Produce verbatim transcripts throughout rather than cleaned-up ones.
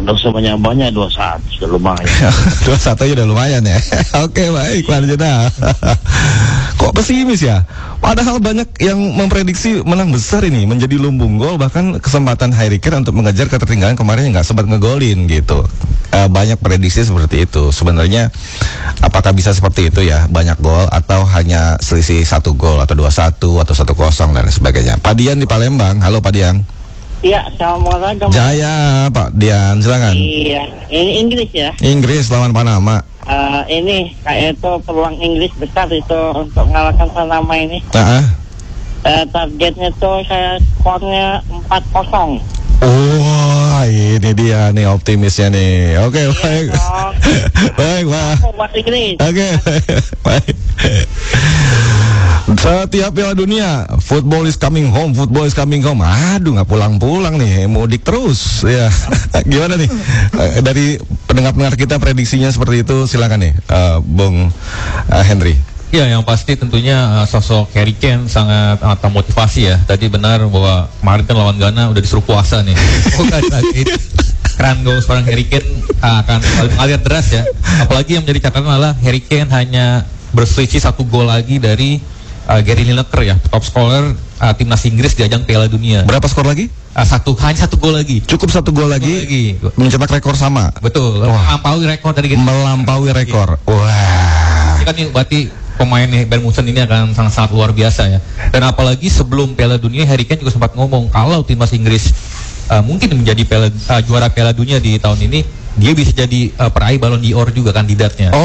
Untuk sebanyak-banyak dua satu sudah lumayan. dua satu udah lumayan ya. Oke, baik Pak Arjuna. Kok pesimis ya? Padahal banyak yang memprediksi menang besar ini, menjadi lumbung gol, bahkan kesempatan Harry Kane untuk mengejar ketertinggalan kemarin yang nggak sempat ngegolin gitu. Uh, banyak prediksi seperti itu. Sebenarnya apakah bisa seperti itu ya? Banyak gol atau hanya selisih satu gol atau dua satu atau satu kosong dan sebagainya. Pak Dian di Palembang. Halo Pak Dian. Iya, assalamualaikum. Jaya, Pak Dian, silakan. Iya, ini Inggris ya. Inggris lawan Panama. Uh, ini kayak itu peluang Inggris besar itu untuk mengalahkan Panama ini. Nah, uh, targetnya tuh saya skornya empat kosong. Oh, ini dia nih optimisnya nih. Oke, okay, baik. Baik, Pak. Buat Inggris. Oke, baik. Setiap Piala Dunia, football is coming home, football is coming home. Aduh, nggak pulang-pulang nih, mudik terus. Ya, gimana nih dari pendengar-pendengar kita prediksinya seperti itu? Silakan nih, uh, Bung uh, Henry. Ya, yang pasti tentunya uh, sosok Harry Kane sangat uh, termotivasi ya. Tadi benar bahwa kemarin kan lawan Ghana udah disuruh puasa nih. Bukan lagi keran gol seorang Harry Kane uh, akan mengalir deras ya. Apalagi yang menjadi catatan adalah Harry Kane hanya berselisih satu gol lagi dari Uh, Gary Lineker ya, top scorer uh, timnas Inggris di ajang Piala Dunia. Berapa skor lagi? Uh, satu, hanya satu gol lagi. Cukup satu gol lagi, lagi, mencetak rekor sama. Betul. Melampaui rekor dari Gary. Melampaui rekor. Wah. Ini kan nih, berarti pemain nih Bayern Munchen ini akan sangat-sangat luar biasa ya. Dan apalagi sebelum Piala Dunia, Harry Kane juga sempat ngomong kalau timnas Inggris uh, mungkin menjadi piala, uh, juara Piala Dunia di tahun ini, dia bisa jadi uh, peraih Ballon d'Or juga kandidatnya.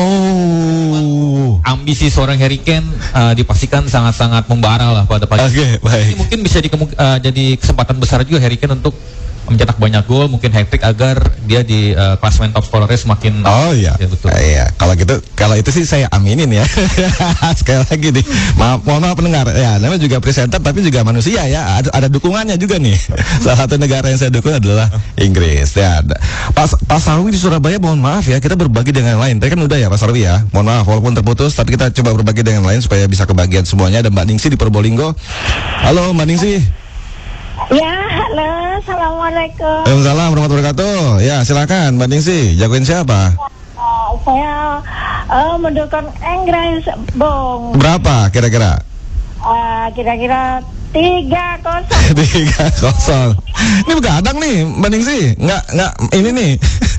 Oh. Ambisi seorang Harry Kane uh, dipastikan sangat-sangat membara lah pada pagi. Oke, okay, baik. Ini mungkin bisa di, uh, jadi kesempatan besar juga Harry Kane untuk mencetak banyak gol, mungkin hat-trick agar dia di uh, klasemen top scorernya semakin. Oh iya, ya, betul. Uh, iya. Kalau gitu, kalau itu sih saya aminin ya. Sekali lagi nih, maaf, mohon maaf pendengar. Ya, namanya juga presenter tapi juga manusia ya. Ada, ada dukungannya juga nih. Salah satu negara yang saya dukung adalah Inggris. Ya, Pak Pak Sarwi di Surabaya, mohon maaf ya, kita berbagi dengan yang lain. Tadi kan udah ya Pak Sarwi ya. Mohon maaf, walaupun terputus, tapi kita coba berbagi dengan yang lain supaya bisa kebagian semuanya. Ada Mbak Ningsi di Probolinggo. Halo Mbak Ningsi. Ya, halo, assalamualaikum. Waalaikumsalam warahmatullahi wabarakatuh. Ya, silakan Mbak Ningsi, jagoin siapa? Uh, saya uh, mendukung Inggris, Bung. Berapa kira-kira? Uh, kira-kira tiga kosong. Tiga kosong. Ini begadang nih, Mbak Ningsi. Nggak, nggak, ini nih.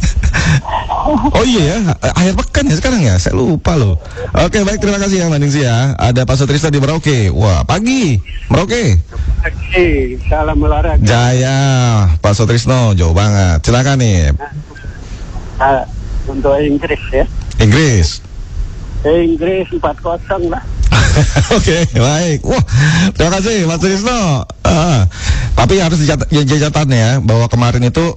Oh iya ya, akhir pekan ya sekarang ya, saya lupa loh. Oke, baik, terima kasih ya Mbak Ningsi ya. Ada Pak Sutrisno di Merauke. Wah, pagi, Merauke. Pagi, salam olahraga. Jaya, Pak Sutrisno, jauh banget. Silakan nih. Uh, untuk Inggris ya. Inggris. Inggris empat kosong lah. Oke, okay, baik. Wah, terima kasih Mas Sutrisno. Uh, tapi harus dicatat ya bahwa kemarin itu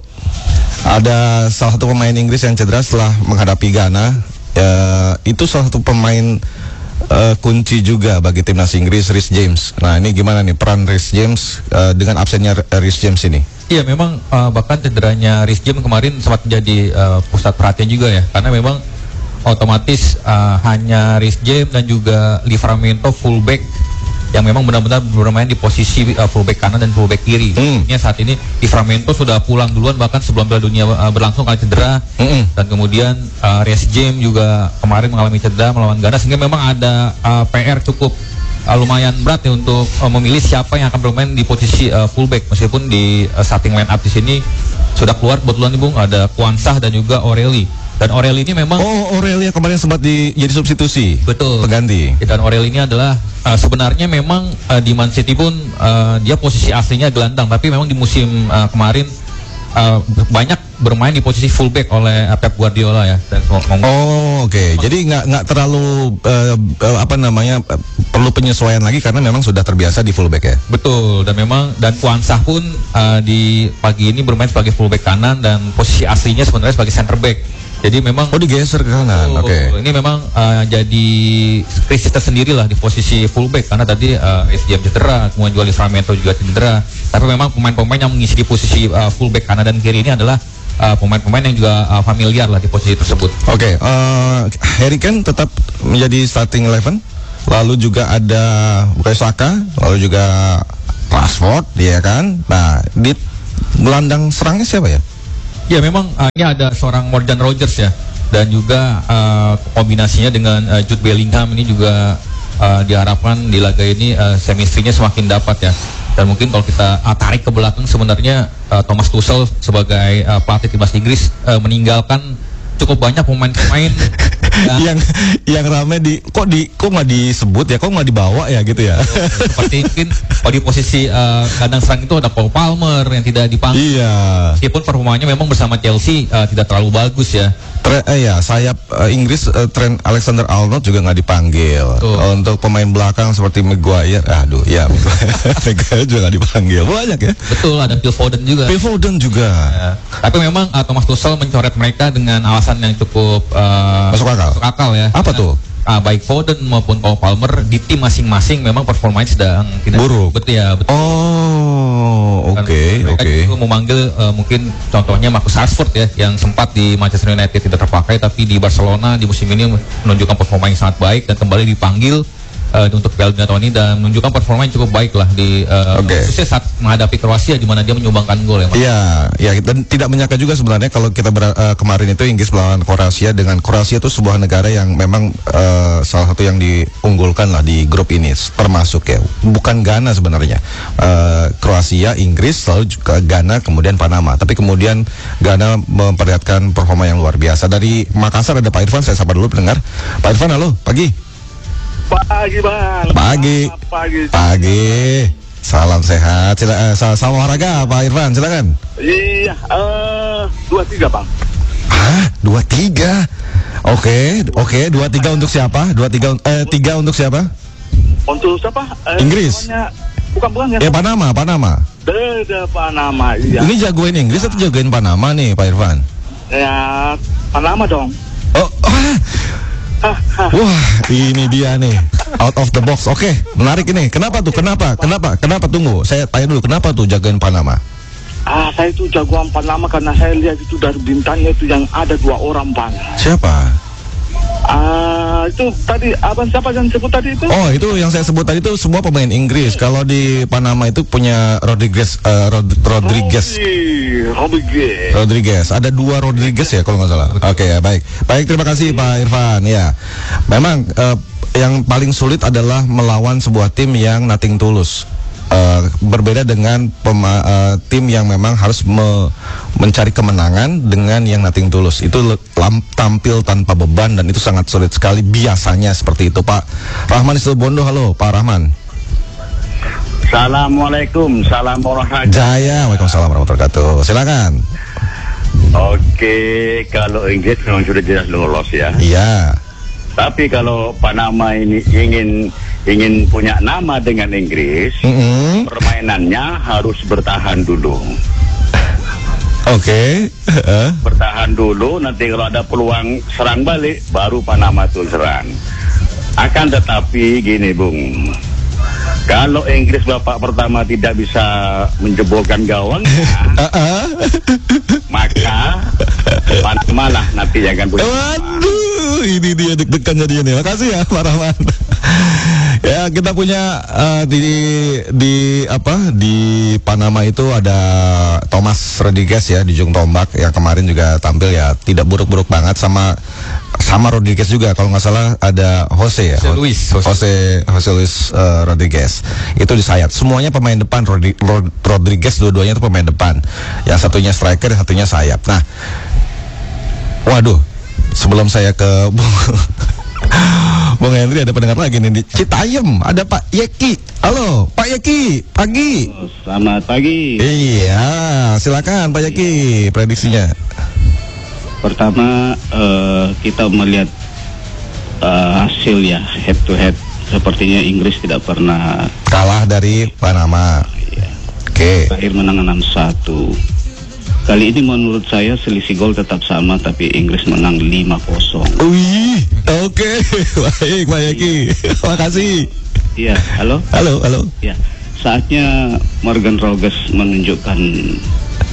ada salah satu pemain Inggris yang cedera setelah menghadapi Ghana. Uh, itu salah satu pemain uh, kunci juga bagi timnas Inggris, Reece James. Nah, ini gimana nih peran Reece James uh, dengan absennya Reece James ini? Iya, memang uh, bahkan cederanya Reece James kemarin sempat menjadi uh, pusat perhatian juga ya, karena memang otomatis uh, hanya Reece James dan juga Livramento fullback yang memang benar-benar bermain di posisi uh, fullback kanan dan fullback kiri. Mm. Ini saat ini Livramento sudah pulang duluan bahkan sebelum Piala Dunia uh, berlangsung karena cedera. Mm-mm. Dan kemudian uh, Reece James juga kemarin mengalami cedera melawan Ghana, sehingga memang ada uh, P R cukup uh, lumayan berat ya untuk uh, memilih siapa yang akan bermain di posisi uh, fullback, meskipun di uh, starting line up di sini sudah keluar kebetulan nih Bung, ada Kwanzaa dan juga Oreli. Dan Oreli ini memang Oh, Oreli kemarin sempat di, jadi substitusi. Betul. Pengganti. Dan Oreli ini adalah uh, sebenarnya memang uh, di Man City pun uh, dia posisi aslinya gelandang, tapi memang di musim uh, kemarin uh, banyak bermain di posisi fullback oleh uh, Pep Guardiola ya. Dan oh, oke. Okay. Jadi nggak nggak terlalu uh, uh, apa namanya uh, perlu penyesuaian lagi karena memang sudah terbiasa di fullback ya. Betul. Dan memang dan Kwanzaa pun uh, di pagi ini bermain sebagai fullback kanan dan posisi aslinya sebenarnya sebagai center back. Jadi memang oh digeser ke kanan. Oh, Oke. Okay. Ini memang uh, jadi krisis tersendiri lah di posisi fullback karena tadi uh, Reece James cedera, kemudian juga Livramento juga cedera. Tapi memang pemain-pemain yang mengisi di posisi uh, fullback kanan dan kiri ini adalah uh, pemain-pemain yang juga uh, familiar lah di posisi tersebut. Oke. Okay, uh, Harry Kane tetap menjadi starting eleven. Lalu juga ada Bukayo Saka, lalu juga Rashford, ya kan. Nah, di gelandang serangnya siapa ya? Ya memang uh, ini ada seorang Morgan Rogers ya, dan juga uh, kombinasinya dengan uh, Jude Bellingham ini juga uh, diharapkan di laga ini uh, chemistry-nya semakin dapat ya. Dan mungkin kalau kita uh, tarik ke belakang sebenarnya uh, Thomas Tuchel sebagai uh, pelatih timnas Inggris uh, meninggalkan cukup banyak pemain-pemain ya. yang yang rame di kok di kok nggak disebut ya, kok nggak dibawa ya gitu ya. Seperti mungkin kalau di posisi uh, kandang serang itu ada Cole Palmer yang tidak dipanggil. Iya. Meskipun performanya memang bersama Chelsea uh, tidak terlalu bagus ya. Tre, eh, ya sayap uh, Inggris uh, Trent Alexander-Arnold juga nggak dipanggil. Tuh. Untuk pemain belakang seperti Maguire, aduh ya Maguire juga nggak dipanggil. Banyak ya. Betul, ada Phil Foden juga. Phil Foden juga. Ya. Tapi memang uh, Thomas Tuchel mencoret mereka dengan alasan yang cukup uh, masuk akal. Masuk akal ya. Apa ya. tuh? Uh, baik Foden maupun Cole Palmer di tim masing-masing memang performanya sedang tidak buruk. Betul ya, betul. Oh, oke, okay, oke. Okay. Mereka memanggil uh, mungkin contohnya Marcus Rashford ya, yang sempat di Manchester United tidak terpakai, tapi di Barcelona di musim ini menunjukkan performa yang sangat baik dan kembali dipanggil uh, untuk Piala Dunia tahun ini dan menunjukkan performa yang cukup baik lah di uh, okay. khususnya saat menghadapi Kroasia di mana dia menyumbangkan gol ya. Iya, ya dan tidak menyangka juga sebenarnya kalau kita ber, uh, kemarin itu Inggris melawan Kroasia, dengan Kroasia itu sebuah negara yang memang uh, salah satu yang diunggulkan lah di grup ini termasuk ya. Bukan Ghana sebenarnya. Uh, Kroasia, Inggris, lalu juga Ghana, kemudian Panama. Tapi kemudian Ghana memperlihatkan performa yang luar biasa. Dari Makassar ada Pak Irfan, saya sapa dulu pendengar. Pak Irfan, halo, pagi. Pagi bang. Pagi. Pagi. Pagi. Salam sehat. Sila, uh, salam, salam olahraga Pak Irfan, silakan. Iya, uh, dua tiga bang. Hah? Dua tiga? Oke, oke. Dua tiga untuk siapa? Dua tiga, eh tiga untuk siapa? Untuk siapa? Eh, Inggris. namanya, bukan bukan ya? Eh Panama, Panama. Beda Panama. Iya. Ini jagoin Inggris atau jagoin Panama nih Pak Irfan? Ya, Panama dong. Oh, ah. Wah, ini dia nih, out of the box. Oke, menarik ini. Kenapa tuh? Kenapa? Kenapa? Kenapa? Tunggu, saya tanya dulu. Kenapa tuh jagain Panama? Ah, saya itu jagoan Panama karena saya lihat itu dari bintangnya itu yang ada dua orang bang. Siapa? Ah, itu tadi abang siapa yang sebut tadi itu? Oh, itu yang saya sebut tadi itu semua pemain Inggris. Kalau di Panama itu punya Rodriguez, uh, Rod Rodriguez. Rodriguez. Rodriguez. Ada dua Rodriguez ya kalau nggak salah. Oke okay, ya baik. Baik, terima kasih Pak Irfan. Ya, memang uh, yang paling sulit adalah melawan sebuah tim yang nothing tulus. Uh, berbeda dengan pema, uh, tim yang memang harus me, mencari kemenangan dengan yang nothing tulus. Itu lam, tampil tanpa beban dan itu sangat sulit sekali biasanya seperti itu. Pak Rahman Situbondo, halo Pak Rahman. Assalamualaikum, salam olahraga. Jaya, waalaikumsalam warahmatullahi wabarakatuh. Silakan. Oke, kalau Inggris memang sudah jelas lolos ya. Iya. Tapi kalau Panama ini ingin ingin punya nama dengan Inggris, mm-hmm. permainannya harus bertahan dulu. Oke. Okay. Uh. Bertahan dulu, nanti kalau ada peluang serang balik, baru Panama tuh serang. Akan tetapi gini Bung, kalau Inggris babak pertama tidak bisa menjebolkan gawangnya, uh-uh. maka Panama lah nanti yang akan punya. Waduh, ini dia deg-degannya dia nih. Makasih ya Pak Rahman. Ya, kita punya uh, di di apa di Panama itu ada Thomas Rodriguez ya di ujung tombak yang kemarin juga tampil ya tidak buruk-buruk banget, sama sama Rodriguez juga kalau nggak salah ada Jose ya Jose Luis Jose Jose, Jose Luis uh, Rodriguez itu di sayap. Semuanya pemain depan. Rodri, Rod, Rodriguez dua-duanya itu pemain depan. Yang satunya striker, yang satunya sayap. Nah, waduh, sebelum saya ke Bung Henry ada pendengar lagi nih di Citayam, ada Pak Yeki. Halo Pak Yeki, pagi. Selamat pagi. Iya, silakan Pak Yeki, prediksinya. Pertama uh, kita melihat uh, hasil ya head to head, sepertinya Inggris tidak pernah kalah dari Panama. Ya. Oke. Okay. Terakhir menang enam satu. Kali ini menurut saya selisih gol tetap sama, tapi Inggris menang lima kosong. Wih, oke, okay. Baik Pak Yeki, makasih. Iya, halo. Halo, halo. Ya, saatnya Morgan Rogers menunjukkan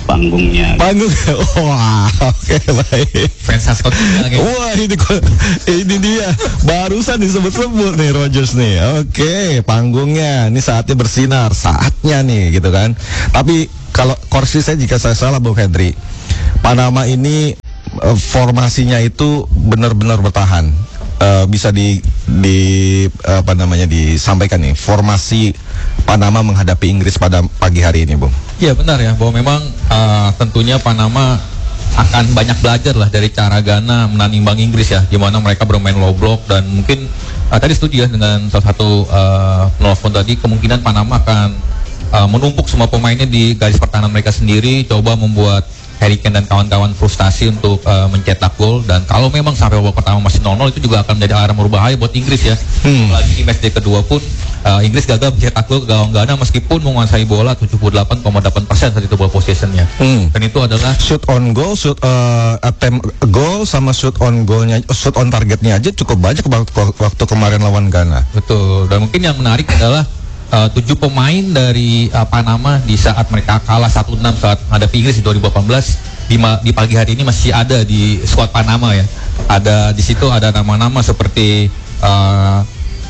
panggungnya. Panggung. Wah, oke baik. Fans Aston Villa gitu. Wah, ini kok- ini dia barusan disebut-sebut nih Rogers nih. Oke, panggungnya. Ini saatnya bersinar, saatnya nih gitu kan. Tapi kalau koreksi saya jika saya salah Bung Hendri. Panama ini eh, formasinya itu benar-benar bertahan. Eh, bisa di di apa namanya disampaikan nih formasi Panama menghadapi Inggris pada pagi hari ini, Bung. Iya benar ya, bahwa memang uh, tentunya Panama akan banyak belajar lah dari cara Ghana menanimbang Inggris ya, di mana mereka bermain low block dan mungkin uh, tadi setuju ya dengan salah satu uh, penelpon tadi, kemungkinan Panama akan uh, menumpuk semua pemainnya di garis pertahanan mereka sendiri, coba membuat Harry Kane dan kawan-kawan frustasi untuk uh, mencetak gol, dan kalau memang sampai babak pertama masih nol nol itu juga akan menjadi alarm berbahaya buat Inggris ya. Hmm. Lagi di matchday kedua pun uh, Inggris gagal mencetak gol ke gawang Ghana meskipun menguasai bola tujuh puluh delapan koma delapan persen saat itu ball possessionnya. Hmm. Dan itu adalah shoot on goal, shoot uh, attempt goal sama shoot on goalnya, shoot on targetnya aja cukup banyak waktu, waktu kemarin lawan Ghana. Betul. Dan mungkin yang menarik adalah Uh, tujuh pemain dari uh, Panama di saat mereka kalah satu enam saat menghadapi Inggris di dua ribu delapan belas di, ma- di pagi hari ini masih ada di skuad Panama ya. Ada di situ ada nama-nama seperti uh,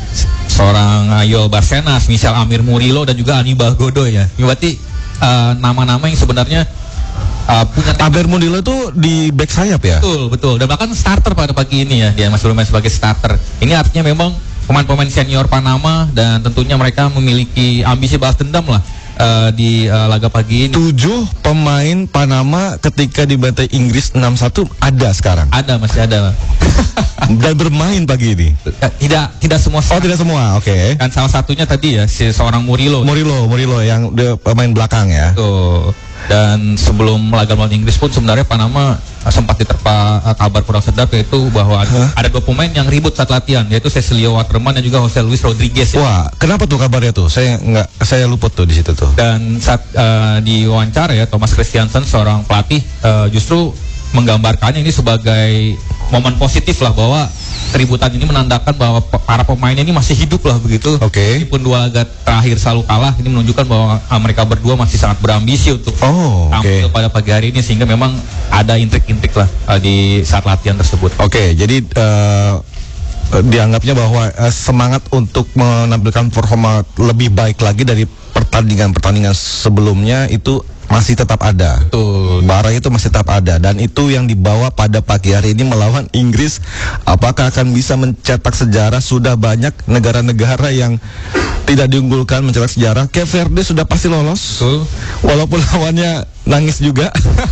seorang Ayo Barcenas, Michel Amir Murillo dan juga Anibal Godoy ya. Ini berarti uh, nama-nama yang sebenarnya uh, punya Amir Murillo itu di back sayap ya? Betul, betul. Dan bahkan starter pada pagi ini ya, dia masih bermain sebagai starter. Ini artinya memang pemain-pemain senior Panama dan tentunya mereka memiliki ambisi balas dendam lah uh, di uh, laga pagi ini. Tujuh pemain Panama ketika dibantai Inggris enam satu ada sekarang? Ada, masih ada. Dan bermain pagi ini? Tidak, tidak semua. Oh, tidak semua, oke. Okay. Kan salah satunya tadi ya, si seorang Murillo. Murillo, Murillo yang de, pemain belakang ya. Tuh. Dan sebelum laga melawan Inggris pun sebenarnya Panama uh, sempat diterpa uh, kabar kurang sedap, yaitu bahwa huh? ada dua pemain yang ribut saat latihan, yaitu Cecilio Waterman dan juga Jose Luis Rodriguez. Ya. Wah, kenapa tuh kabarnya tuh? Saya nggak, saya luput tuh di situ tuh. Dan saat uh, di wawancara ya, Thomas Christiansen seorang pelatih uh, justru menggambarkannya ini sebagai momen positif lah, bahwa keributan ini menandakan bahwa para pemain ini masih hidup lah begitu. Oke. Okay. Meskipun dua laga terakhir selalu kalah, ini menunjukkan bahwa uh, mereka berdua masih sangat berambisi untuk oh, tampil okay. pada pagi hari ini, sehingga memang ada intrik-intrik lah uh, di saat latihan tersebut. Oke, okay, jadi uh, dianggapnya bahwa uh, semangat untuk menampilkan performa lebih baik lagi dari pertandingan-pertandingan sebelumnya itu masih tetap ada. Betul. Bara itu masih tetap ada, dan itu yang dibawa pada pagi hari ini melawan Inggris. Apakah akan bisa mencetak sejarah? Sudah banyak negara-negara yang tidak diunggulkan mencetak sejarah. Cape Verde sudah pasti lolos. Betul. Walaupun lawannya nangis juga.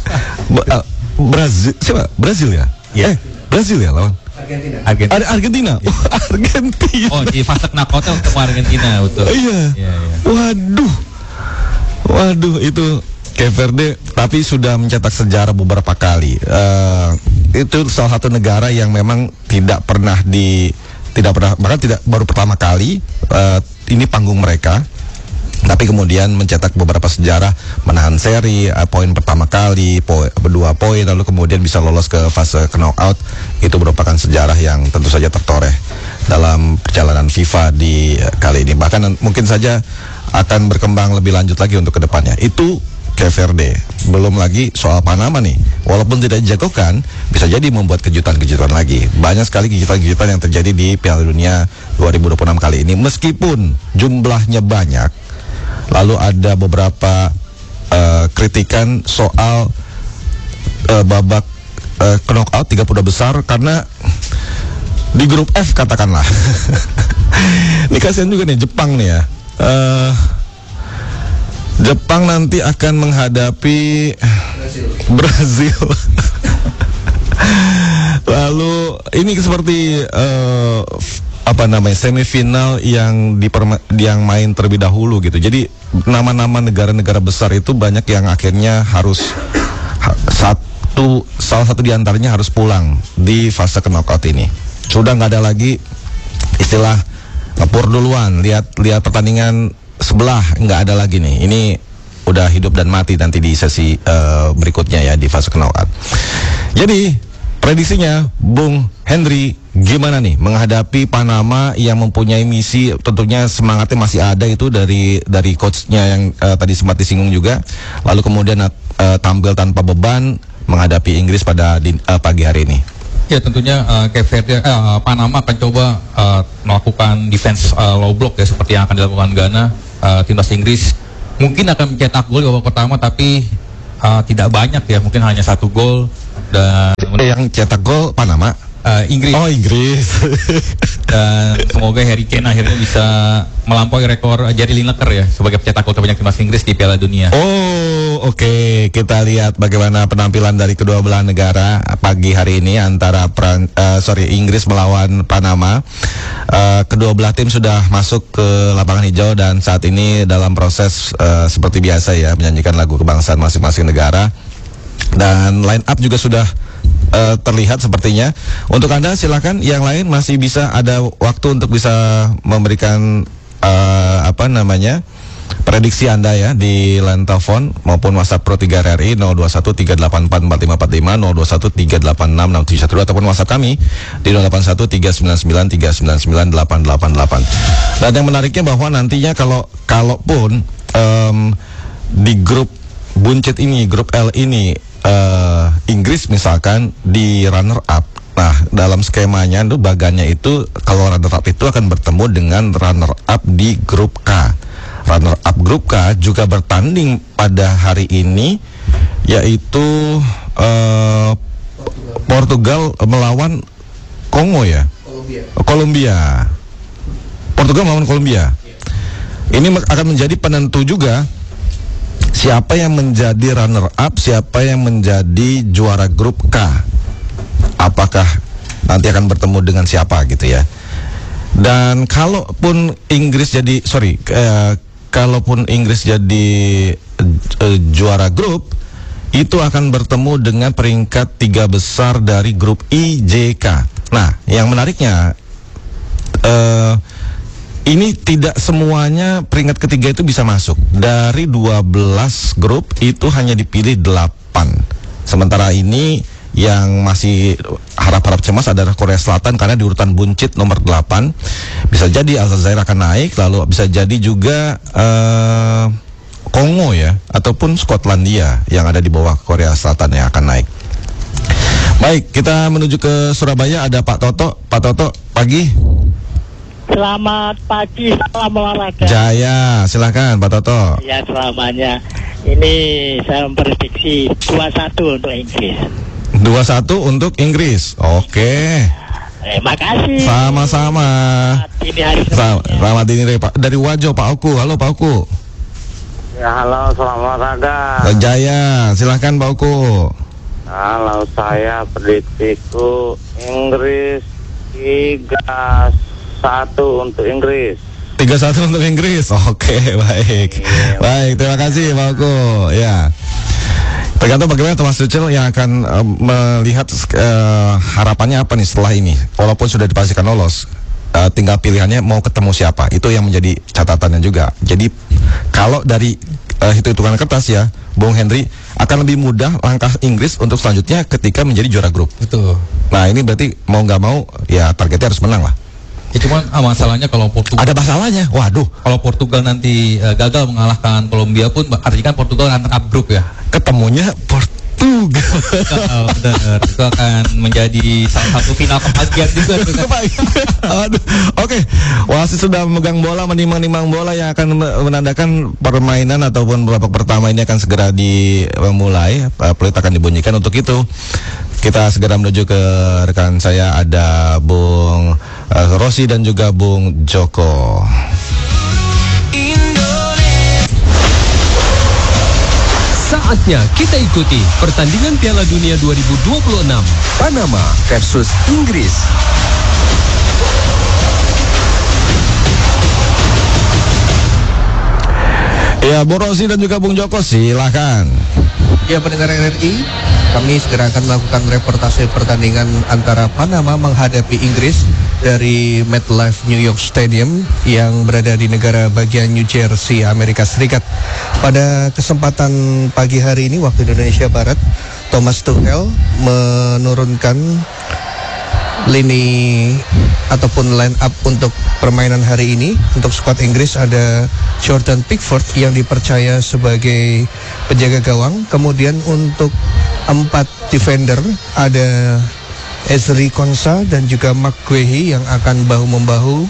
Brazil, siapa? Brazil ya? Yeah. Eh, Brazil ya lawan. Argentina. Argentina. Ada Argentina. Yeah. Oh, Argentina. Oh, di fase knockout-nya ketemu Argentina, betul. Iya. Yeah, yeah. Waduh. Waduh, itu Cape Verde tapi sudah mencetak sejarah beberapa kali. Uh, itu salah satu negara yang memang tidak pernah di tidak pernah bahkan tidak baru pertama kali uh, ini panggung mereka. Tapi kemudian mencetak beberapa sejarah, menahan seri, uh, poin pertama kali, po berdua poin, lalu kemudian bisa lolos ke fase knockout. Itu merupakan sejarah yang tentu saja tertoreh dalam perjalanan FIFA di uh, kali ini. Bahkan mungkin saja akan berkembang lebih lanjut lagi untuk kedepannya. Itu Cape Verde. Belum lagi soal Panama nih, walaupun tidak dijagokan, bisa jadi membuat kejutan-kejutan lagi. Banyak sekali kejutan-kejutan yang terjadi di Piala Dunia dua ribu dua puluh enam kali ini. Meskipun jumlahnya banyak, lalu ada beberapa uh, kritikan soal uh, babak uh, knockout tiga puluh besar, karena di grup F katakanlah. Ini kasihan juga nih Jepang nih ya. Uh, Jepang nanti akan menghadapi Brazil. Brazil. Lalu ini seperti uh, apa namanya semifinal yang diperma- yang main terlebih dahulu gitu. Jadi nama-nama negara-negara besar itu banyak yang akhirnya harus ha- satu salah satu diantaranya harus pulang di fase knockout ini. Sudah nggak ada lagi istilah ngepur duluan, lihat lihat pertandingan sebelah, nggak ada lagi nih. Ini udah hidup dan mati nanti di sesi uh, berikutnya ya di fase knockout. Jadi Prediksinya, Bung Henry, gimana nih menghadapi Panama yang mempunyai misi, tentunya semangatnya masih ada itu dari dari coachnya yang uh, tadi sempat disinggung juga, lalu kemudian uh, tampil tanpa beban menghadapi Inggris pada di, uh, pagi hari ini. Ya tentunya uh, Cape Verde, uh, Panama akan coba uh, melakukan defense uh, low block ya seperti yang akan dilakukan Ghana. Uh, timnas Inggris mungkin akan mencetak gol di babak pertama tapi uh, tidak banyak ya, mungkin hanya satu gol. Dan yang cetak gol Panama, uh, Inggris. Oh Inggris. Dan semoga Harry Kane akhirnya bisa melampaui rekor Gary Lineker ya sebagai pencetak gol terbanyak timnas Inggris di Piala Dunia. Oh oke, okay. Kita lihat bagaimana penampilan dari kedua belah negara pagi hari ini antara Pran, uh, sorry Inggris melawan Panama. Uh, kedua belah tim sudah masuk ke lapangan hijau dan saat ini dalam proses uh, seperti biasa ya menyanyikan lagu kebangsaan masing-masing negara. Dan line up juga sudah uh, terlihat sepertinya. Untuk Anda silakan, yang lain masih bisa ada waktu untuk bisa memberikan uh, apa namanya prediksi Anda ya di line telepon maupun WhatsApp Pro tiga R R I nol dua satu tiga delapan empat empat lima empat lima, nol dua satu tiga delapan enam enam tujuh satu dua ataupun WhatsApp kami di nol delapan satu tiga sembilan sembilan tiga sembilan sembilan delapan delapan delapan. Dan yang menariknya bahwa nantinya kalau kalaupun um, di grup buncit ini, grup L ini uh, Inggris misalkan di runner up. Nah, dalam skemanya itu bagannya itu kalau runner up itu akan bertemu dengan runner up di grup K. Runner up grup K juga bertanding pada hari ini, yaitu uh, Portugal melawan Kongo ya. Kolombia. Kolombia. Portugal melawan Kolombia. Ini akan menjadi penentu juga siapa yang menjadi runner up, siapa yang menjadi juara grup K. Apakah nanti akan bertemu dengan siapa gitu ya. Dan kalaupun Inggris jadi sorry uh, kalaupun Inggris jadi uh, juara grup, itu akan bertemu dengan peringkat tiga besar dari grup I J K. Nah, yang menariknya uh, ini tidak semuanya peringkat ketiga itu bisa masuk. Dari dua belas grup itu hanya dipilih delapan. Sementara ini yang masih harap-harap cemas adalah Korea Selatan karena di urutan buncit nomor delapan. Bisa jadi Aljazair akan naik, lalu bisa jadi juga uh, Kongo ya, ataupun Skotlandia yang ada di bawah Korea Selatan yang akan naik. Baik, kita menuju ke Surabaya, ada Pak Toto. Pak Toto, pagi. Selamat pagi, salam olahraga. Jaya, silakan Pak Toto. Ya, selamanya. Ini saya memprediksi dua satu untuk Inggris. dua satu untuk Inggris. Oke. Terima kasih. Sama-sama. Ini hari Selamat, selamat dini dari Pak dari Wajo, Pak Oku. Halo Pak Oku. Ya, halo, selamat olahraga. Jaya, silakan Pak Oku. Kalau saya prediksiku Inggris tiga satu untuk Inggris. tiga satu untuk Inggris. Oke, baik. Iya, baik, terima kasih Pak Oku. Ya. Tergantung bagaimana Thomas Tuchel yang akan uh, melihat uh, harapannya apa nih setelah ini. Walaupun sudah dipastikan lolos, uh, tinggal pilihannya mau ketemu siapa. Itu yang menjadi catatannya juga. Jadi kalau dari uh, hitung-hitungan kertas ya, Bung Henry, akan lebih mudah langkah Inggris untuk selanjutnya ketika menjadi juara grup. Betul. Nah ini berarti mau nggak mau ya targetnya harus menang lah. Ya cuman ah, masalahnya kalau Portugal ada masalahnya. Waduh. Kalau Portugal nanti uh, gagal mengalahkan Kolombia pun artinya kan Portugal runner up grup ya. Ketemunya Portugal. Oh, benar. Itu akan menjadi salah satu final kebahagiaan juga tuh kan. Aduh. Oke. Okay. Wasit sudah memegang bola, menimang-nimang bola yang akan menandakan permainan ataupun babak pertama ini akan segera dimulai. Peluit akan dibunyikan. Untuk itu kita segera menuju ke rekan saya, ada Bung uh, Rossi dan juga Bung Joko. Saatnya kita ikuti pertandingan Piala Dunia dua ribu dua puluh enam Panama versus Inggris. Ya, Bung Rossi dan juga Bung Joko, silakan. Ya, pendengar R R I, kami segera akan melakukan reportase pertandingan antara Panama menghadapi Inggris dari MetLife New York Stadium yang berada di negara bagian New Jersey, Amerika Serikat. Pada kesempatan pagi hari ini waktu Indonesia Barat, Thomas Tuchel men menurunkan lini ataupun line up untuk permainan hari ini. Untuk skuad Inggris ada Jordan Pickford yang dipercaya sebagai penjaga gawang. Kemudian untuk empat defender ada Ezri Konsa dan juga Mark Guehi yang akan bahu-membahu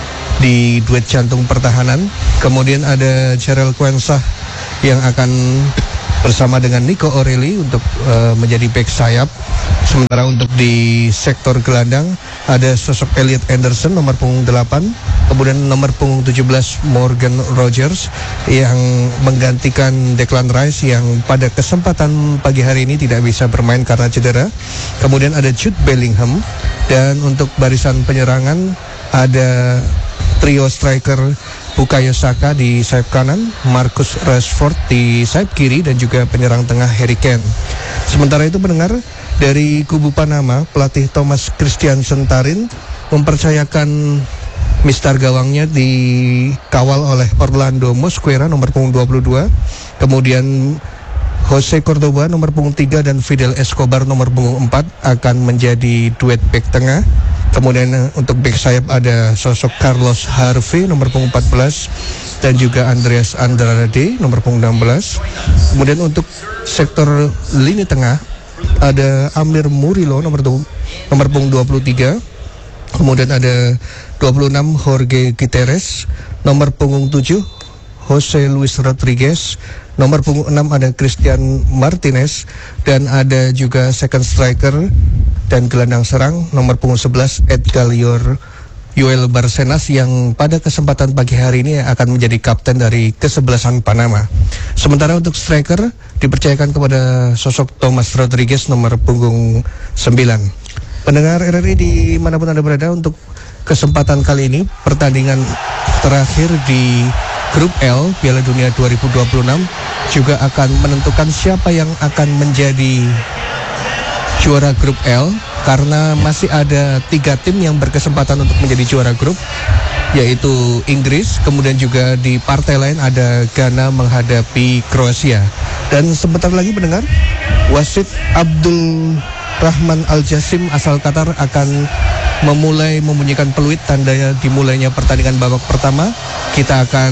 di duet jantung pertahanan. Kemudian ada Jarell Quansah yang akan bersama dengan Nico O'Reilly untuk uh, menjadi back sayap. Sementara untuk di sektor gelandang ada sosok Elliot Anderson nomor punggung delapan, kemudian nomor punggung tujuh belas Morgan Rogers yang menggantikan Declan Rice yang pada kesempatan pagi hari ini tidak bisa bermain karena cedera. Kemudian ada Jude Bellingham, dan untuk barisan penyerangan ada trio striker Bukayo Saka di sayap kanan, Marcus Rashford di sayap kiri, dan juga penyerang tengah Harry Kane. Sementara itu pendengar, dari kubu Panama, pelatih Thomas Christiansen Tarin mempercayakan mistar gawangnya dikawal oleh Orlando Mosquera nomor punggung dua puluh dua, kemudian Jose Cordoba nomor punggung tiga dan Fidel Escobar nomor punggung empat akan menjadi duet back tengah. Kemudian untuk back sayap ada sosok Carlos Harvey nomor punggung empat belas dan juga Andreas Andrade nomor punggung enam belas. Kemudian untuk sektor lini tengah ada Amir Murillo nomor nomor punggung dua puluh tiga. Kemudian ada dua puluh enam Jorge Gutierrez, nomor punggung tujuh Jose Luis Rodriguez, nomor punggung enam ada Christian Martinez, dan ada juga second striker dan gelandang serang nomor punggung sebelas Edgar Yoel Barcenas yang pada kesempatan pagi hari ini akan menjadi kapten dari kesebelasan Panama. Sementara untuk striker dipercayakan kepada sosok Thomas Rodriguez nomor punggung sembilan. Pendengar R R I dimanapun Anda berada, untuk kesempatan kali ini pertandingan terakhir di Grup L Piala Dunia dua ribu dua puluh enam juga akan menentukan siapa yang akan menjadi juara Grup L, karena masih ada tiga tim yang berkesempatan untuk menjadi juara grup, yaitu Inggris, kemudian juga di partai lain ada Ghana menghadapi Kroasia. Dan sebentar lagi pendengar, wasit Abdul Rahman Al-Jasim asal Qatar akan memulai membunyikan peluit tanda dimulainya pertandingan babak pertama. Kita akan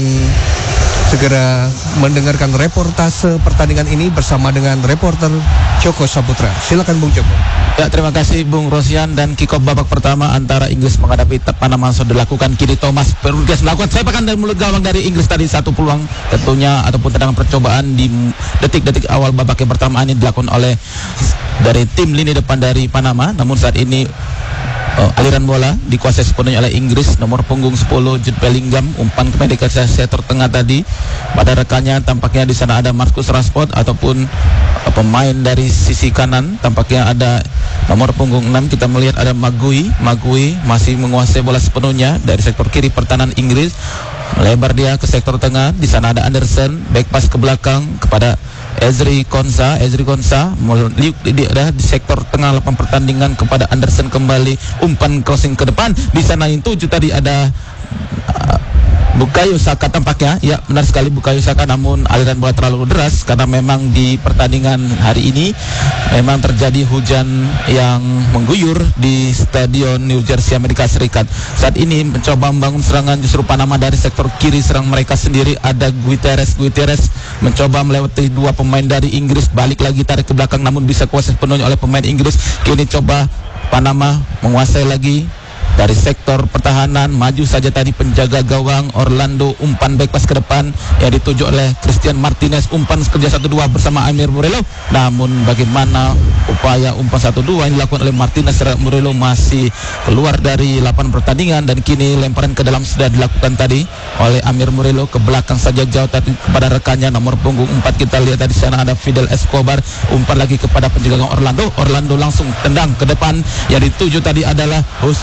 segera mendengarkan reportase pertandingan ini bersama dengan reporter Joko Saputra. Silakan Bung Joko. Ya, terima kasih Bung Rosyan. Dan kick off babak pertama antara Inggris menghadapi Panama sudah dilakukan. Kini Thomas Rodriguez melakukan sepakan dari mulut gawang dari Inggris tadi. Satu peluang tentunya ataupun tendangan percobaan di detik-detik awal babak yang pertama ini dilakukan oleh dari tim lini depan dari Panama. Namun saat ini Oh, aliran bola dikuasai sepenuhnya oleh Inggris. Nomor punggung sepuluh Jude Bellingham, umpan ke medik sektor tengah tadi. Pada rekannya tampaknya di sana ada Marcus Rashford ataupun uh, pemain dari sisi kanan. Tampaknya ada nomor punggung enam, kita melihat ada Magui. Magui masih menguasai bola sepenuhnya dari sektor kiri pertahanan Inggris. Melebar dia ke sektor tengah. Di sana ada Anderson, back pass ke belakang kepada Ezri Konsa, Ezri Konsa meliuk di, di, di sektor tengah lapangan pertandingan kepada Anderson kembali, umpan crossing ke depan. Di sana yang tujuh tadi ada uh, Bukayo Saka tampaknya. Ya, benar sekali Bukayo Saka, namun aliran bola terlalu deras karena memang di pertandingan hari ini memang terjadi hujan yang mengguyur di Stadion New Jersey Amerika Serikat. Saat ini mencoba membangun serangan justru Panama dari sektor kiri serang mereka sendiri. Ada Gutierrez, Gutierrez mencoba melewati dua pemain dari Inggris, balik lagi tarik ke belakang namun bisa kuasai sepenuhnya oleh pemain Inggris. Kini coba Panama menguasai lagi dari sektor pertahanan, maju saja tadi penjaga gawang Orlando, umpan back pass ke depan yang dituju oleh Christian Martinez, umpan kerja satu dua bersama Amir Murillo. Namun bagaimana upaya umpan satu dua yang dilakukan oleh Martinez, Murillo masih keluar dari lapangan pertandingan. Dan kini lemparan ke dalam sudah dilakukan tadi oleh Amir Murillo, ke belakang saja jauh tadi kepada rekannya nomor punggung empat. Kita lihat tadi sana ada Fidel Escobar, umpan lagi kepada penjaga gawang Orlando. Orlando langsung tendang ke depan, yang dituju tadi adalah Hus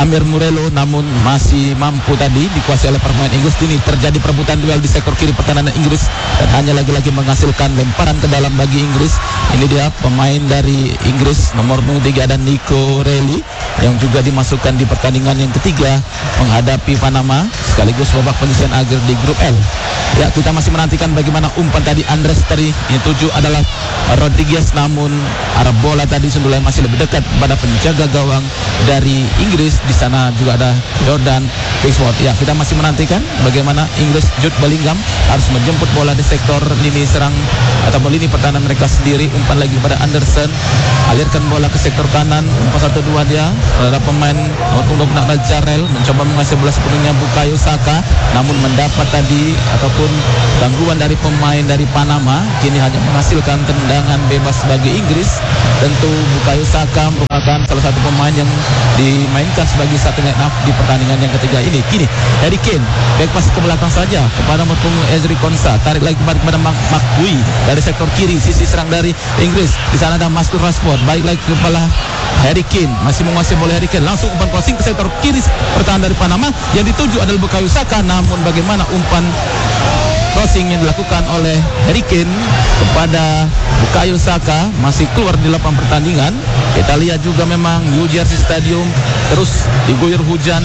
Amir Murelo, namun masih mampu tadi dikuasai oleh pemain Inggris. Ini terjadi perebutan duel di sektor kiri pertahanan Inggris dan hanya lagi-lagi menghasilkan lemparan ke dalam bagi Inggris. Ini dia pemain dari Inggris nomor tiga dan Nico Reilly yang juga dimasukkan di pertandingan yang ketiga menghadapi Panama sekaligus babak penyisihan akhir di grup L. Ya, kita masih menantikan bagaimana umpan tadi Andres tadi. Yang tujuh adalah Rodriguez, namun arah bola tadi Sundulai masih lebih dekat pada penjaga gawang dari Inggris. Di sana juga ada Jordan Pickford. Ya, kita masih menantikan bagaimana Inggris Jude Bellingham harus menjemput bola di sektor lini serang atau lini pertahanan mereka sendiri. Umpan lagi kepada Anderson, alirkan bola ke sektor kanan. Umpan satu dua dia terhadap pemain untuk Nagel Jarrell, mencoba menguasai bola sepenuhnya Bukayo Saka, namun mendapat tadi ataupun gangguan dari pemain dari Panama. Kini hanya menghasilkan tendangan bebas bagi Inggris. Tentu Bukayo Saka merupakan salah satu pemain yang dimainkan sebagai satu line up di pertandingan yang ketiga ini. Kini Harry Kane back pass ke belakang saja kepada punggung Ezri Konsa, tarik lagi kepada McGui dari sektor kiri sisi serang dari Inggris. Di sana ada Marcus Rashford, baik lagi kepala Harry Kane, masih menguasai bola Harry Kane, langsung umpan crossing ke sektor kiri pertahanan dari Panama. Yang dituju adalah Bukayo Saka, namun bagaimana umpan crossing yang dilakukan oleh Harry Kane kepada Bukayo Saka masih keluar di lapangan pertandingan. Kita lihat juga memang New Jersey Stadium terus diguyur hujan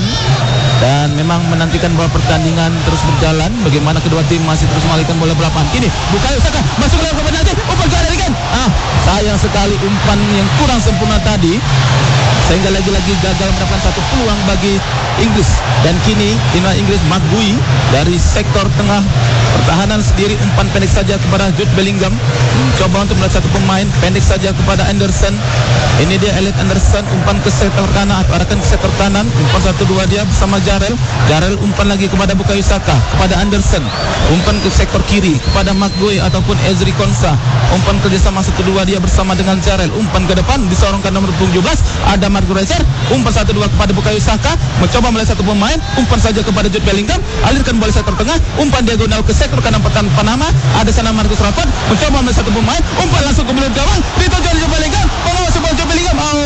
dan memang menantikan bola pertandingan terus berjalan. Bagaimana kedua tim masih terus mengalihkan bola belapan. Kini Bukayo Saka masuk ke dalam penalti, umpan ke Harry Kane. Ah, sayang sekali umpan yang kurang sempurna tadi sehingga lagi-lagi gagal mendapatkan satu peluang bagi Inggris. Dan kini timnas Inggris McGui dari sektor tengah pertahanan sendiri, umpan pendek saja kepada Jude Bellingham, mencoba untuk melihat satu pemain pendek saja kepada Anderson. Ini dia Elliot Anderson, umpan ke sektor kanan atau arahkan ke sektor kanan. Umpan satu dua dia bersama Jarrell. Jarrell umpan lagi kepada Bukayo Saka, kepada Anderson, umpan ke sektor kiri kepada McGui ataupun Ezri Konsa. Umpan kerjasama satu dua dia bersama dengan Jarrell. Umpan ke depan disorongkan nomor tujuh belas ada Marco Rezer. Umpan satu dua kepada Bukayo Saka, mencoba melihat satu pemain. Umpan saja kepada Jude Bellingham, alirkan bola sektor tengah. Umpan diagonal ke sektor kanan pertahanan Panama. Ada sana Marcus Rashford, mencoba melihat satu pemain. Umpan langsung ke mulut gawang, dituju Jude Bellingham. Pengawas bola Jude Bellingham. Oh,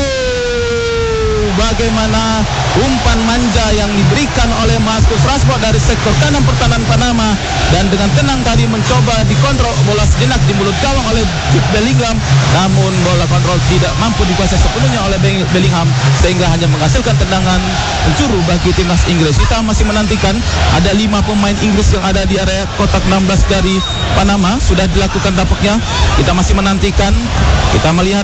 bagaimana umpan manja yang diberikan oleh Marcus Rashford dari sektor kanan pertahanan Panama, dan dengan tenang tadi mencoba dikontrol bola sejenak di mulut gawang oleh Jude Bellingham, namun bola kontrol tidak mampu dikuasai sepenuhnya oleh Bellingham sehingga hanya menghasilkan tendangan penjuru bagi timnas Inggris. Kita masih menantikan, ada lima pemain Inggris yang ada di area kotak enam belas dari Panama sudah dilakukan tampaknya. Kita masih menantikan, kita melihat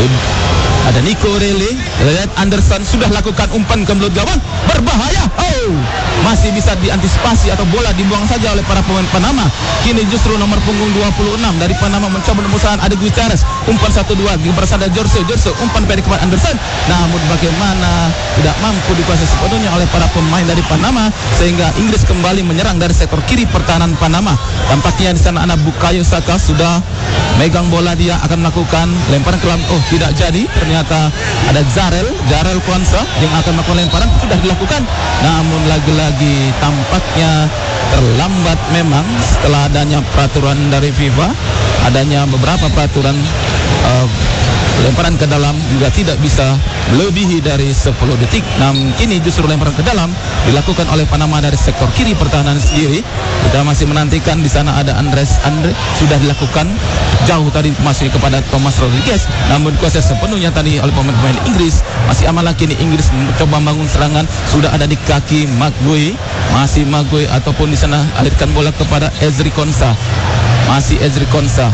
ada Nico Reilly, lihat Anderson sudah lakukan umpan ke mulut gawang, berbahaya. Oh, masih bisa diantisipasi atau bola dibuang saja oleh para pemain Panama. Kini justru nomor punggung dua puluh enam dari Panama mencoba memusahkan ada Gutierrez. Umpan satu dua bersama Jorge, Jorge umpan pendek kepada Anderson, namun bagaimana tidak mampu dikuasai sepenuhnya oleh para pemain dari Panama sehingga Inggris kembali menyerang dari sektor kiri pertahanan Panama. Tampaknya di sana anak Bukayo Saka sudah megang bola, dia akan melakukan lemparan ke dalam. Oh, tidak jadi. Ternyata ada Jarrell, Jarrell Kwanza yang akan melakukan lemparan, sudah dilakukan. Namun lagi-lagi tampaknya terlambat memang setelah adanya peraturan dari FIFA, adanya beberapa peraturan uh, lemparan ke dalam juga tidak bisa melebihi dari sepuluh detik. Namun kini justru lemparan ke dalam dilakukan oleh Panama dari sektor kiri pertahanan sendiri. Kita masih menantikan, di sana ada Andres Andre, sudah dilakukan jauh tadi masih kepada Thomas Rodriguez, namun kuasa sepenuhnya tadi oleh pemain-pemain Inggris. Masih aman lagi nih Inggris mencoba membangun serangan, sudah ada di kaki McGui, masih McGui ataupun di sana alirkan bola kepada Ezri Konsa, masih Ezri Konsa,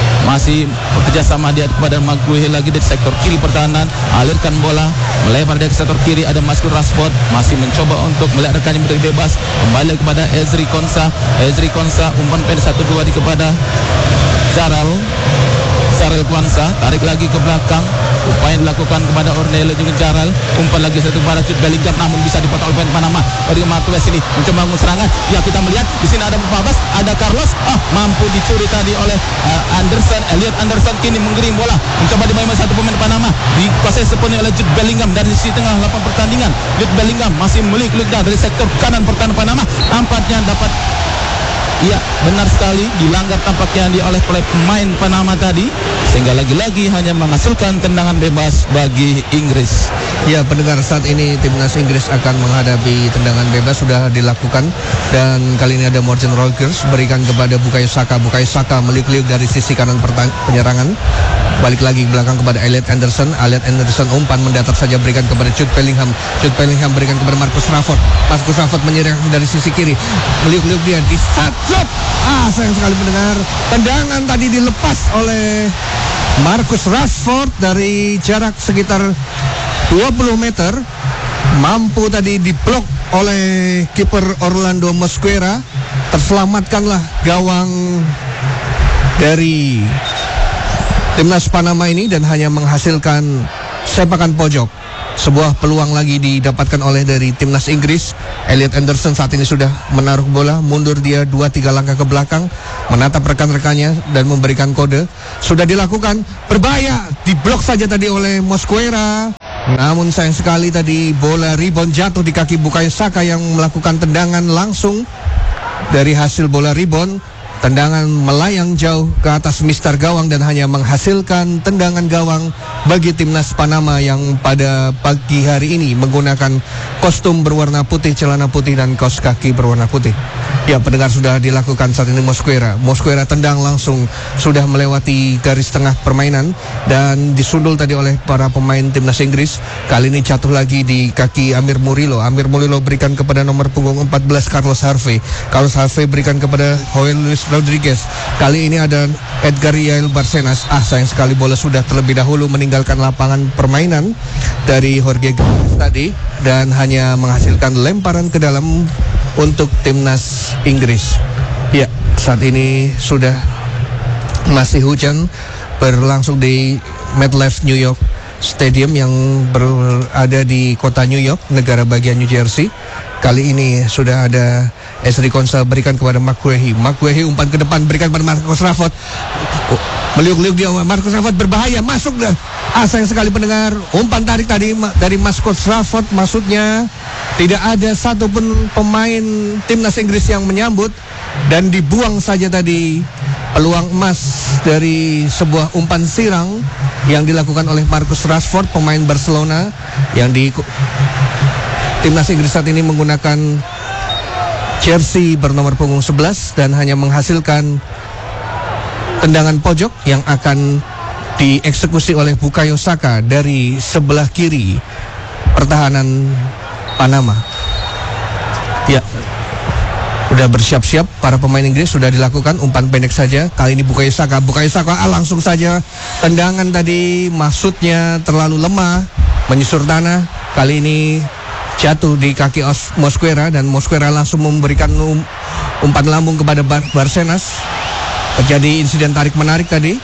masih bekerja sama dia kepada McGui lagi di sektor kiri pertahanan, alirkan bola melebar dari sektor kiri, ada Marcus Rashford masih mencoba untuk melihat rekannya menjadi bebas, kembali kepada Ezri Konsa, Ezri Konsa umpan pendek satu dua di kepada Jarrell, Jarrell Kwanza, tarik lagi ke belakang, upaya dilakukan kepada Ornella juga Jarrell, umpan lagi satu kepada Jude Bellingham, namun bisa dipotong oleh pemain Panama. Dari Martinez ini mencoba bangun serangan. Ya, kita melihat di sini ada Babas, ada Carlos, ah mampu dicuri tadi oleh uh, Anderson, Elliot Anderson kini menggiring bola, mencoba dimainkan satu pemain Panama, dikuasai sepenuhnya oleh Jude Bellingham dari sisi tengah lapangan pertandingan. Jude Bellingham masih meliuk-liuk dari sektor kanan pertahanan Panama, nampaknya dapat. Iya, benar sekali dilanggar tampaknya di oleh pemain Panama tadi sehingga lagi-lagi hanya menghasilkan tendangan bebas bagi Inggris. Ya, pendengar, saat ini timnas Inggris akan menghadapi tendangan bebas sudah dilakukan dan kali ini ada Morgan Rogers berikan kepada Bukayo Saka. Bukayo Saka meliuk-liuk dari sisi kanan penyerangan. Balik lagi ke belakang kepada Elliot Anderson. Elliot Anderson umpan mendatar saja berikan kepada Jude Bellingham. Jude Bellingham berikan kepada Marcus Rashford. Marcus Rashford menyerang dari sisi kiri. Meliuk-liuk dia di start shot. Ah, sayang sekali pendengar. Tendangan tadi dilepas oleh Marcus Rashford dari jarak sekitar dua puluh meter, mampu tadi diblok oleh kiper Orlando Mosquera. Terselamatkanlah gawang dari timnas Panama ini dan hanya menghasilkan sepakan pojok. Sebuah peluang lagi didapatkan oleh dari timnas Inggris. Elliot Anderson saat ini sudah menaruh bola, mundur dia dua tiga langkah ke belakang, menatap rekan-rekannya dan memberikan kode. Sudah dilakukan, berbahaya, diblok saja tadi oleh Mosquera. Namun sayang sekali tadi bola rebound jatuh di kaki Bukayo Saka yang melakukan tendangan langsung. Dari hasil bola rebound, tendangan melayang jauh ke atas mister gawang dan hanya menghasilkan tendangan gawang bagi timnas Panama yang pada pagi hari ini menggunakan kostum berwarna putih, celana putih dan kaos kaki berwarna putih. Ya, pendengar, sudah dilakukan saat ini Mosquera. Mosquera tendang langsung sudah melewati garis tengah permainan dan disundul tadi oleh para pemain timnas Inggris. Kali ini jatuh lagi di kaki Amir Murillo. Amir Murillo berikan kepada nomor punggung empat belas Carlos Harvey. Carlos Harvey berikan kepada Joel Luis Rodriguez. Kali ini ada Edgar Yael Barcenas. Ah, sayang sekali bola sudah terlebih dahulu meninggalkan lapangan permainan dari Jorge Gomez tadi dan hanya menghasilkan lemparan ke dalam untuk timnas Inggris. Ya, saat ini sudah masih hujan berlangsung di MetLife New York Stadium yang berada di kota New York, negara bagian New Jersey. Kali ini sudah ada Ezri Konsa berikan kepada McGuehi. McGuehi umpan ke depan berikan kepada Marcus Rashford. Oh, meliuk-liuk dia, Marcus Rashford berbahaya, masuk dan ah, sayang sekali pendengar, umpan tarik tadi dari Marcus Rashford, maksudnya tidak ada satupun pemain timnas Inggris yang menyambut dan dibuang saja tadi peluang emas dari sebuah umpan sirang yang dilakukan oleh Marcus Rashford, pemain Barcelona yang di timnas Inggris saat ini menggunakan jersey bernomor punggung sebelas dan hanya menghasilkan tendangan pojok yang akan dieksekusi oleh Bukayo Saka dari sebelah kiri pertahanan Panama. Ya, sudah bersiap-siap para pemain Inggris, sudah dilakukan umpan pendek saja. Kali ini Bukayo Saka, Bukayo Saka ah, langsung saja tendangan tadi maksudnya terlalu lemah, menyusur tanah. Kali ini jatuh di kaki Mosquera dan Mosquera langsung memberikan um, umpan lambung kepada Bar Barcenas. Terjadi insiden tarik menarik tadi.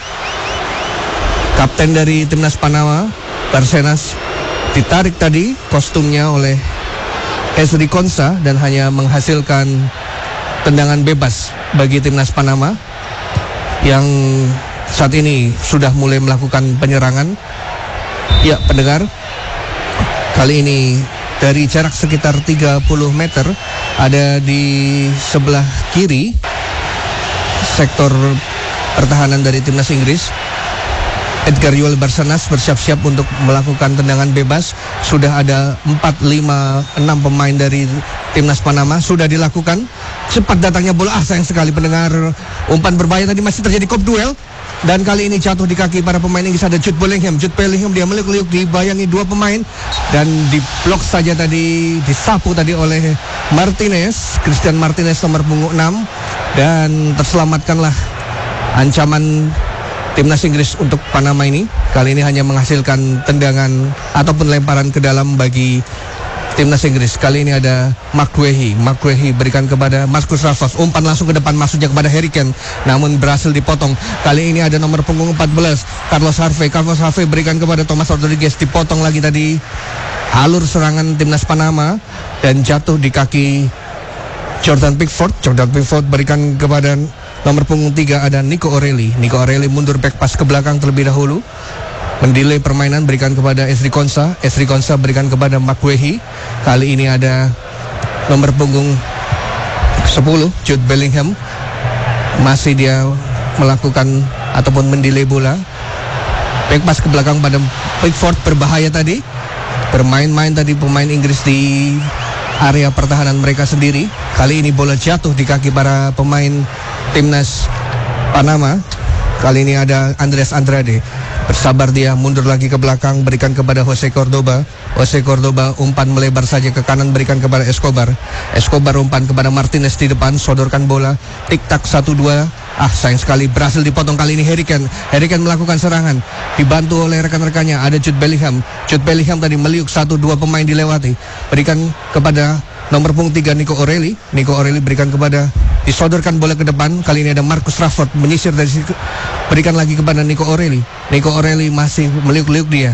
Kapten dari timnas Panama, Barcenas, ditarik tadi kostumnya oleh Ezri Konsa dan hanya menghasilkan tendangan bebas bagi timnas Panama yang saat ini sudah mulai melakukan penyerangan. Ya, pendengar, kali ini dari jarak sekitar tiga puluh meter ada di sebelah kiri sektor pertahanan dari timnas Inggris. Edgar Yael Barcenas bersiap-siap untuk melakukan tendangan bebas. Sudah ada empat, lima, enam pemain dari timnas Panama sudah dilakukan. Cepat datangnya bola, ah sayang sekali pendengar, umpan berbahaya tadi masih terjadi kop duel. Dan kali ini jatuh di kaki para pemain Inggris ada Jude Bellingham. Jude Bellingham dia meliuk-liuk dibayangi dua pemain dan diblok saja tadi, disapu tadi oleh Martinez, Christian Martinez nomor punggung enam, dan terselamatkanlah ancaman timnas Inggris untuk Panama ini. Kali ini hanya menghasilkan tendangan ataupun lemparan ke dalam bagi timnas Inggris. Kali ini ada McGuehi. McGuehi berikan kepada Marcus Rashford. Umpan langsung ke depan, maksudnya kepada Harry Kane, namun berhasil dipotong. Kali ini ada nomor punggung empat belas Carlos Harvey. Carlos Harvey berikan kepada Thomas Rodriguez. Dipotong lagi tadi alur serangan timnas Panama dan jatuh di kaki Jordan Pickford. Jordan Pickford berikan kepada nomor punggung tiga ada Nico O'Reilly. Nico O'Reilly mundur back pass ke belakang terlebih dahulu, mendelay permainan, berikan kepada Ezri Konsa. Ezri Konsa berikan kepada McGuehi. Kali ini ada nomor punggung sepuluh Jude Bellingham. Masih dia melakukan ataupun mendelay bola. Back pass ke belakang pada Pickford, berbahaya tadi. bermain-main tadi pemain Inggris di area pertahanan mereka sendiri. Kali ini bola jatuh di kaki para pemain timnas Panama. Kali ini ada Andres Andrade. Bersabar dia, mundur lagi ke belakang, berikan kepada Jose Cordoba. Jose Cordoba umpan melebar saja ke kanan, berikan kepada Escobar. Escobar umpan kepada Martinez di depan, sodorkan bola. Tik-tak satu dua. Ah, sayang sekali berhasil dipotong kali ini Harry Kane. Harry Kane melakukan serangan, dibantu oleh rekan-rekannya. Ada Jude Bellingham. Jude Bellingham tadi meliuk satu dua pemain dilewati. Berikan kepada nomor punggung tiga Nico O'Reilly. Nico O'Reilly berikan kepada, disodorkan bola ke depan. Kali ini ada Marcus Rashford menyisir dari situ. Berikan lagi kepada Nico O'Reilly. Nico O'Reilly masih meliuk-liuk dia.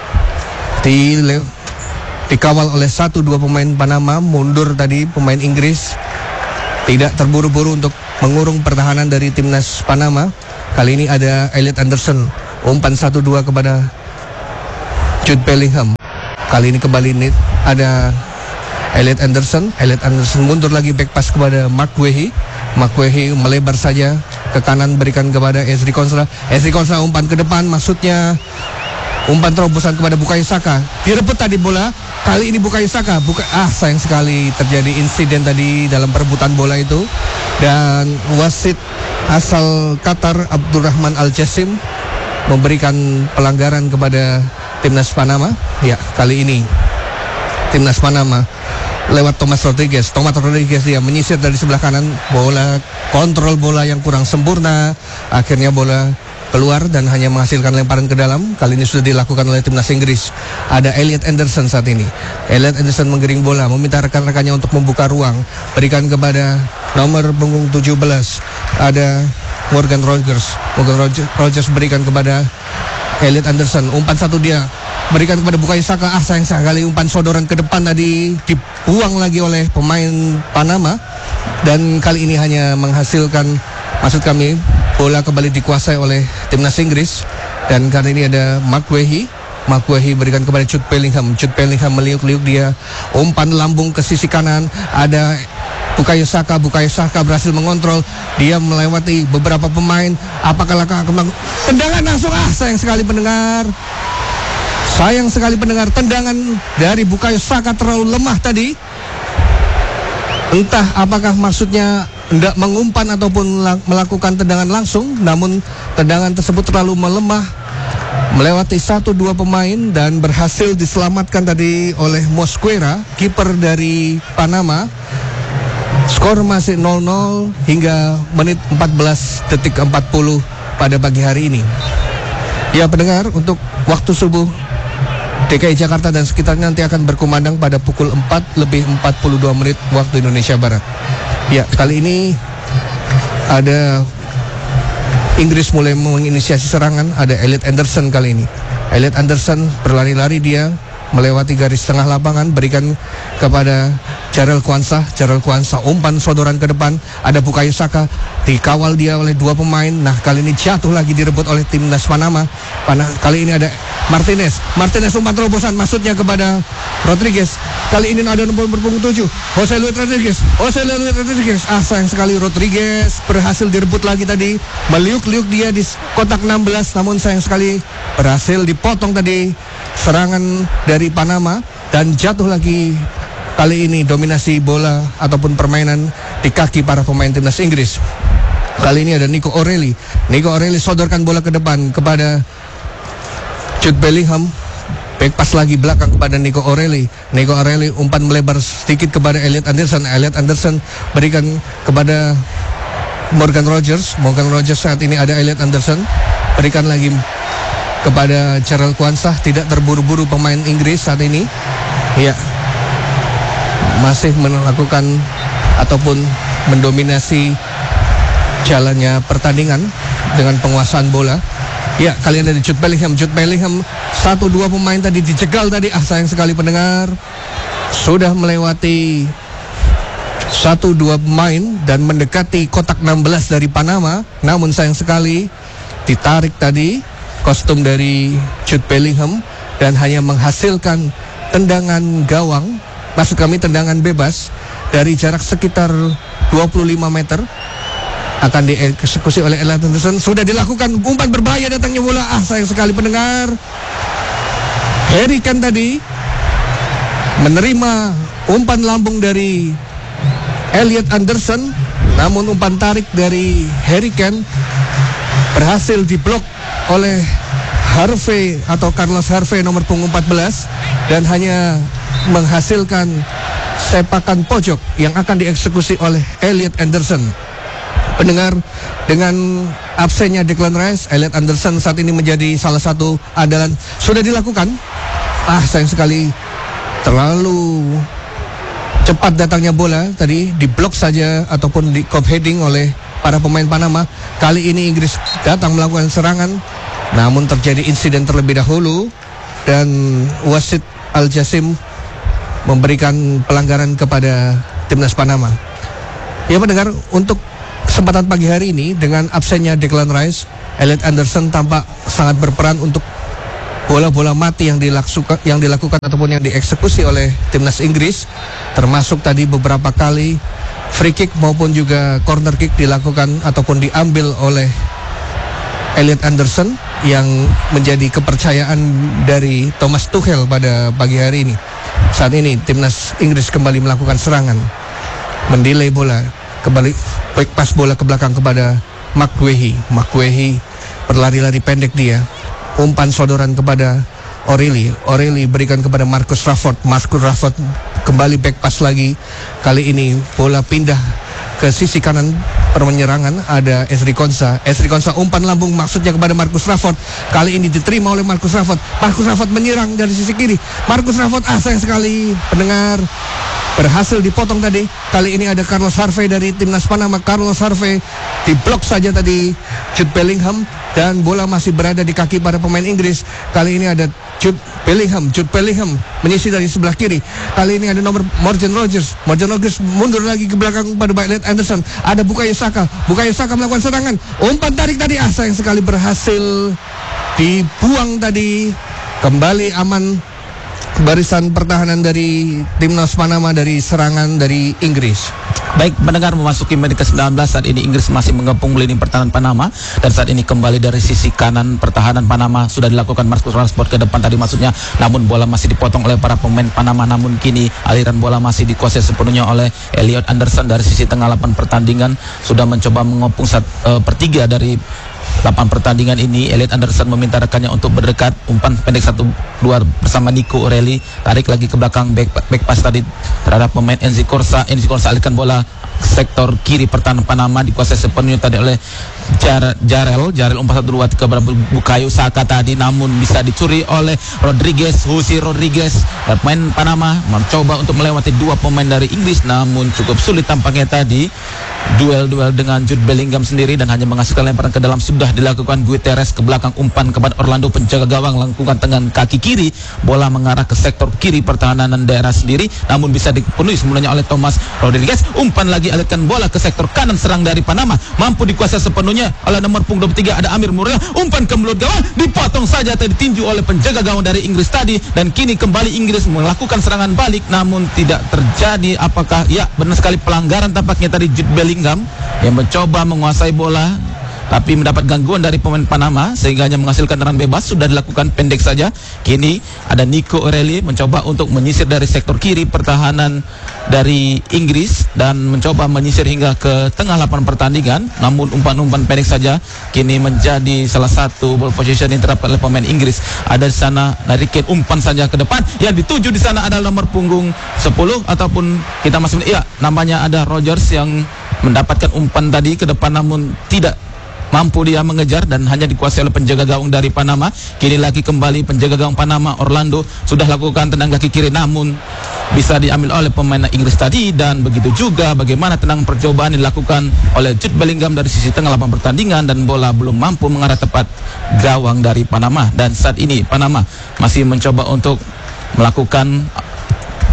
Di dikawal oleh satu dua pemain Panama. Mundur tadi pemain Inggris. Tidak terburu-buru untuk mengurung pertahanan dari timnas Panama. Kali ini ada Elliot Anderson. Umpan satu dua kepada Jude Bellingham. Kali ini kembali ini ada Elliot Anderson. Elliot Anderson mundur lagi, back pass kepada Mark Wehi. Mark Wehi melebar saja ke kanan, berikan kepada Ezri Konsa. Ezri Konsa umpan ke depan, maksudnya umpan terobosan kepada Bukayo Saka. Direbut tadi bola. Kali ini Bukayo Saka. Buka, ah sayang sekali terjadi insiden tadi dalam perebutan bola itu. Dan wasit asal Qatar Abdurrahman Al-Jassim memberikan pelanggaran kepada timnas Panama. Ya, kali ini timnas Panama lewat Thomas Rodriguez. Thomas Rodriguez dia menyisir dari sebelah kanan, bola kontrol bola yang kurang sempurna. Akhirnya bola keluar dan hanya menghasilkan lemparan ke dalam. Kali ini sudah dilakukan oleh timnas Inggris. Ada Elliot Anderson saat ini. Elliot Anderson menggiring bola, meminta rekan-rekannya untuk membuka ruang. Berikan kepada nomor punggung tujuh belas. Ada Morgan Rogers. Morgan Rogers berikan kepada Elliot Anderson. Umpan satu dia, berikan kepada Bukayo Saka. Ah sayang sekali umpan sodoran ke depan tadi dibuang lagi oleh pemain Panama. Dan kali ini hanya menghasilkan, maksud kami, bola kembali dikuasai oleh timnas Inggris. Dan kali ini ada Mark Wehi. Mark Wehi berikan kepada Jude Bellingham. Jude Bellingham meliuk-liuk dia, umpan lambung ke sisi kanan. Ada Bukayo Saka. Bukayo Saka berhasil mengontrol. Dia melewati beberapa pemain. Apakah akan melakukan tendangan langsung? Ah sayang sekali pendengar. Sayang sekali pendengar, tendangan dari Bukayo Saka terlalu lemah tadi. Entah apakah maksudnya hendak mengumpan ataupun melakukan tendangan langsung, namun tendangan tersebut terlalu melemah, melewati satu dua pemain dan berhasil diselamatkan tadi oleh Mosquera, kiper dari Panama. Skor masih nol nol hingga menit empat belas detik empat puluh pada pagi hari ini. Ya pendengar, untuk waktu subuh D K I Jakarta dan sekitarnya nanti akan berkumandang pada pukul empat lebih empat puluh dua menit waktu Indonesia Barat. Ya, kali ini ada Inggris mulai menginisiasi serangan. Ada Elliot Anderson kali ini. Elliot Anderson berlari-lari dia melewati garis tengah lapangan, berikan kepada Jarel Kwanzaa. Jarel Kwanzaa umpan sodoran ke depan. Ada Bukayo Saka, dikawal dia oleh dua pemain. Nah kali ini jatuh lagi, direbut oleh timnas Panama. Pana, kali ini ada Martinez. Martinez umpan terobosan, maksudnya kepada Rodriguez. Kali ini ada nomor punggung tujuh, Jose Luis Rodriguez. Jose Luis Rodriguez. Ah sayang sekali Rodriguez berhasil direbut lagi tadi. Meliuk-liuk dia di kotak enam belas, namun sayang sekali berhasil dipotong tadi serangan dari Panama. Dan jatuh lagi kali ini dominasi bola ataupun permainan di kaki para pemain timnas Inggris. Kali ini ada Nico O'Reilly. Nico O'Reilly sodorkan bola ke depan kepada Jude Bellingham. Back pass lagi belakang kepada Nico O'Reilly. Nico O'Reilly umpan melebar sedikit kepada Elliot Anderson. Elliot Anderson berikan kepada Morgan Rogers. Morgan Rogers saat ini ada Elliot Anderson. Berikan lagi kepada Jarel Kwanzaa. Tidak terburu-buru pemain Inggris saat ini. Ya, masih melakukan ataupun mendominasi jalannya pertandingan dengan penguasaan bola. Ya, kalian dari Jude Bellingham. Jude Bellingham, satu dua pemain tadi dijegal tadi. Ah sayang sekali pendengar, sudah melewati satu dua pemain dan mendekati kotak enam belas dari Panama. Namun sayang sekali ditarik tadi kostum dari Jude Bellingham dan hanya menghasilkan tendangan gawang, maksud kami tendangan bebas dari jarak sekitar dua puluh lima meter. Akan dieksekusi oleh Elliot Anderson. Sudah dilakukan umpan berbahaya, datangnya bola. Ah sayang sekali pendengar, Harry Kane tadi menerima umpan lambung dari Elliot Anderson, namun umpan tarik dari Harry Kane berhasil diblok oleh Harvey atau Carlos Harvey nomor punggung empat belas dan hanya menghasilkan sepakan pojok yang akan dieksekusi oleh Elliot Anderson. Pendengar, dengan absennya Declan Rice, Elliot Anderson saat ini menjadi salah satu andalan. Sudah dilakukan. Ah, sayang sekali terlalu cepat datangnya bola tadi, diblok saja ataupun di cop heading oleh para pemain Panama. Kali ini Inggris datang melakukan serangan, namun terjadi insiden terlebih dahulu dan wasit Al Jasim memberikan pelanggaran kepada timnas Panama. Ya pendengar, untuk kesempatan pagi hari ini dengan absennya Declan Rice, Elliot Anderson tampak sangat berperan untuk bola-bola mati yang dilakukan, yang dilakukan ataupun yang dieksekusi oleh timnas Inggris, termasuk tadi beberapa kali free kick maupun juga corner kick dilakukan ataupun diambil oleh Elliot Anderson yang menjadi kepercayaan dari Thomas Tuchel pada pagi hari ini. Saat ini timnas Inggris kembali melakukan serangan, mendelay bola, kembali back pass bola ke belakang kepada McGuehi. McGuehi berlari-lari pendek dia, umpan sodoran kepada O'Reilly. O'Reilly berikan kepada Marcus Rashford. Marcus Rashford kembali back pass lagi. Kali ini bola pindah ke sisi kanan penyerangan, ada Ezri Konsa. Ezri Konsa umpan lambung maksudnya kepada Marcus Rashford. Kali ini diterima oleh Marcus Rashford. Marcus Rashford menyerang dari sisi kiri. Marcus Rashford, ah sayang sekali pendengar, berhasil dipotong tadi. Kali ini ada Carlos Harvey dari timnas Panama. Carlos Harvey diblok saja tadi Jude Bellingham dan bola masih berada di kaki para pemain Inggris. Kali ini ada Jude Bellingham. Jude Bellingham menyisir dari sebelah kiri. Kali ini ada nomor Morgan Rogers. Morgan Rogers mundur lagi ke belakang pada Elliot Anderson. Ada Bukayo Saka. Bukayo Saka melakukan serangan. Umpan tarik tadi, ah sayang sekali berhasil dibuang tadi. Kembali aman barisan pertahanan dari timnas Panama dari serangan dari Inggris. Baik, mendengar memasuki menit ke sembilan belas, saat ini Inggris masih mengepung lini pertahanan Panama dan saat ini kembali dari sisi kanan pertahanan Panama sudah dilakukan Marcus Rashford ke depan tadi maksudnya, namun bola masih dipotong oleh para pemain Panama. Namun kini aliran bola masih dikuasai sepenuhnya oleh Elliot Anderson dari sisi tengah lapangan pertandingan, sudah mencoba mengepung sat, uh, pertiga dari lapangan pertandingan ini. Elliot Anderson meminta rekannya untuk berdekat, umpan pendek satu dua bersama Nico O'Reilly, tarik lagi ke belakang, back, back pass tadi terhadap pemain Enzi Corsa. Enzi Corsa alihkan bola sektor kiri pertahanan Panama dikuasai sepenuhnya tadi oleh Jar Jarel Jarel umpan satu dua tiga berapa Bukayo Saka tadi, namun bisa dicuri oleh Rodriguez. Husi Rodriguez, pemain Panama mencoba untuk melewati dua pemain dari Inggris, namun cukup sulit tampaknya tadi duel-duel dengan Jude Bellingham sendiri dan hanya menghasilkan lemparan ke dalam. Sudah dilakukan Guterres ke belakang, umpan kepada Orlando penjaga gawang, lakukan dengan kaki kiri, bola mengarah ke sektor kiri pertahanan daerah sendiri, namun bisa dipenuhi semuanya oleh Thomas Rodriguez. Umpan lagi, alihkan bola ke sektor kanan serang dari Panama, mampu dikuasai sepenuhnya oleh nomor punggung dua puluh tiga ada Amir Muriel. Umpan ke mulut gawang, dipotong saja tadi ditinju oleh penjaga gawang dari Inggris tadi, dan kini kembali Inggris melakukan serangan balik namun tidak terjadi. Apakah ya benar sekali pelanggaran tampaknya tadi Jude Bellingham yang mencoba menguasai bola tapi mendapat gangguan dari pemain Panama sehingga hanya menghasilkan tendangan bebas. Sudah dilakukan pendek saja. Kini ada Nico O'Reilly mencoba untuk menyisir dari sektor kiri pertahanan dari Inggris dan mencoba menyisir hingga ke tengah lapangan pertandingan, namun umpan-umpan pendek saja kini menjadi salah satu ball position yang diterapkan oleh pemain Inggris. Ada di sana Harry Kane, umpan saja ke depan, yang dituju di sana adalah nomor punggung sepuluh ataupun kita masih ya namanya ada Rogers yang mendapatkan umpan tadi ke depan namun tidak mampu dia mengejar dan hanya dikuasai oleh penjaga gawang dari Panama. Kini lagi kembali penjaga gawang Panama Orlando sudah lakukan tendang kaki kiri namun bisa diambil oleh pemain Inggris tadi, dan begitu juga bagaimana tendangan percobaan dilakukan oleh Jude Bellingham dari sisi tengah lapangan pertandingan dan bola belum mampu mengarah tepat gawang dari Panama. Dan saat ini Panama masih mencoba untuk melakukan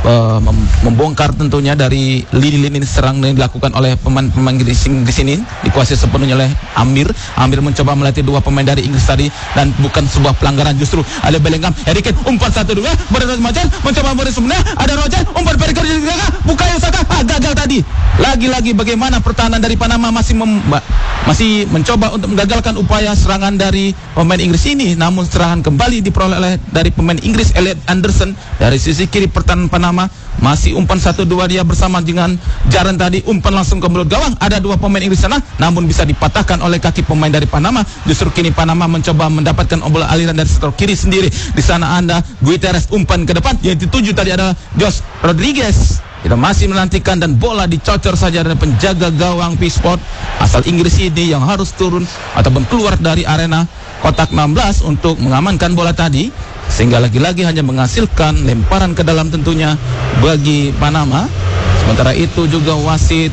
uh, mem- membongkar tentunya dari lini-lini serang yang dilakukan oleh pemain-pemain Inggris di sini, dikuasai sepenuhnya oleh Amir. Amir mencoba melatih dua pemain dari Inggris tadi dan bukan sebuah pelanggaran, justru ada Bellingham, Harry Kane, umpan satu dua, berada Macan mencoba memberi sebenarnya, ada Roger, umpan Periker di tengah, Bukayo Saka, ah, gagal tadi. Lagi-lagi bagaimana pertahanan dari Panama masih mem- masih mencoba untuk menggagalkan upaya serangan dari pemain Inggris ini, namun serangan kembali diperoleh oleh dari pemain Inggris Elliot Anderson dari sisi kiri pertahanan Panama. Masih umpan satu dua dia bersama dengan Jaren tadi, umpan langsung ke mulut gawang, ada dua pemain Inggris sana, namun bisa dipatahkan oleh kaki pemain dari Panama. Justru kini Panama mencoba mendapatkan bola aliran dari sektor kiri sendiri. Di sana ada Guterres, umpan ke depan yang dituju tadi adalah Josh Rodriguez. Kita masih menantikan dan bola dicocor saja dari penjaga gawang Pickford asal Inggris ini yang harus turun ataupun keluar dari arena kotak enam belas untuk mengamankan bola tadi, sehingga lagi-lagi hanya menghasilkan lemparan ke dalam tentunya bagi Panama. Sementara itu juga wasit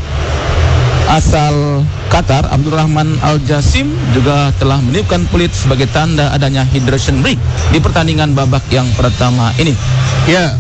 asal Qatar Abdurrahman Al-Jasim juga telah meniupkan peluit sebagai tanda adanya hydration break di pertandingan babak yang pertama ini. Ya,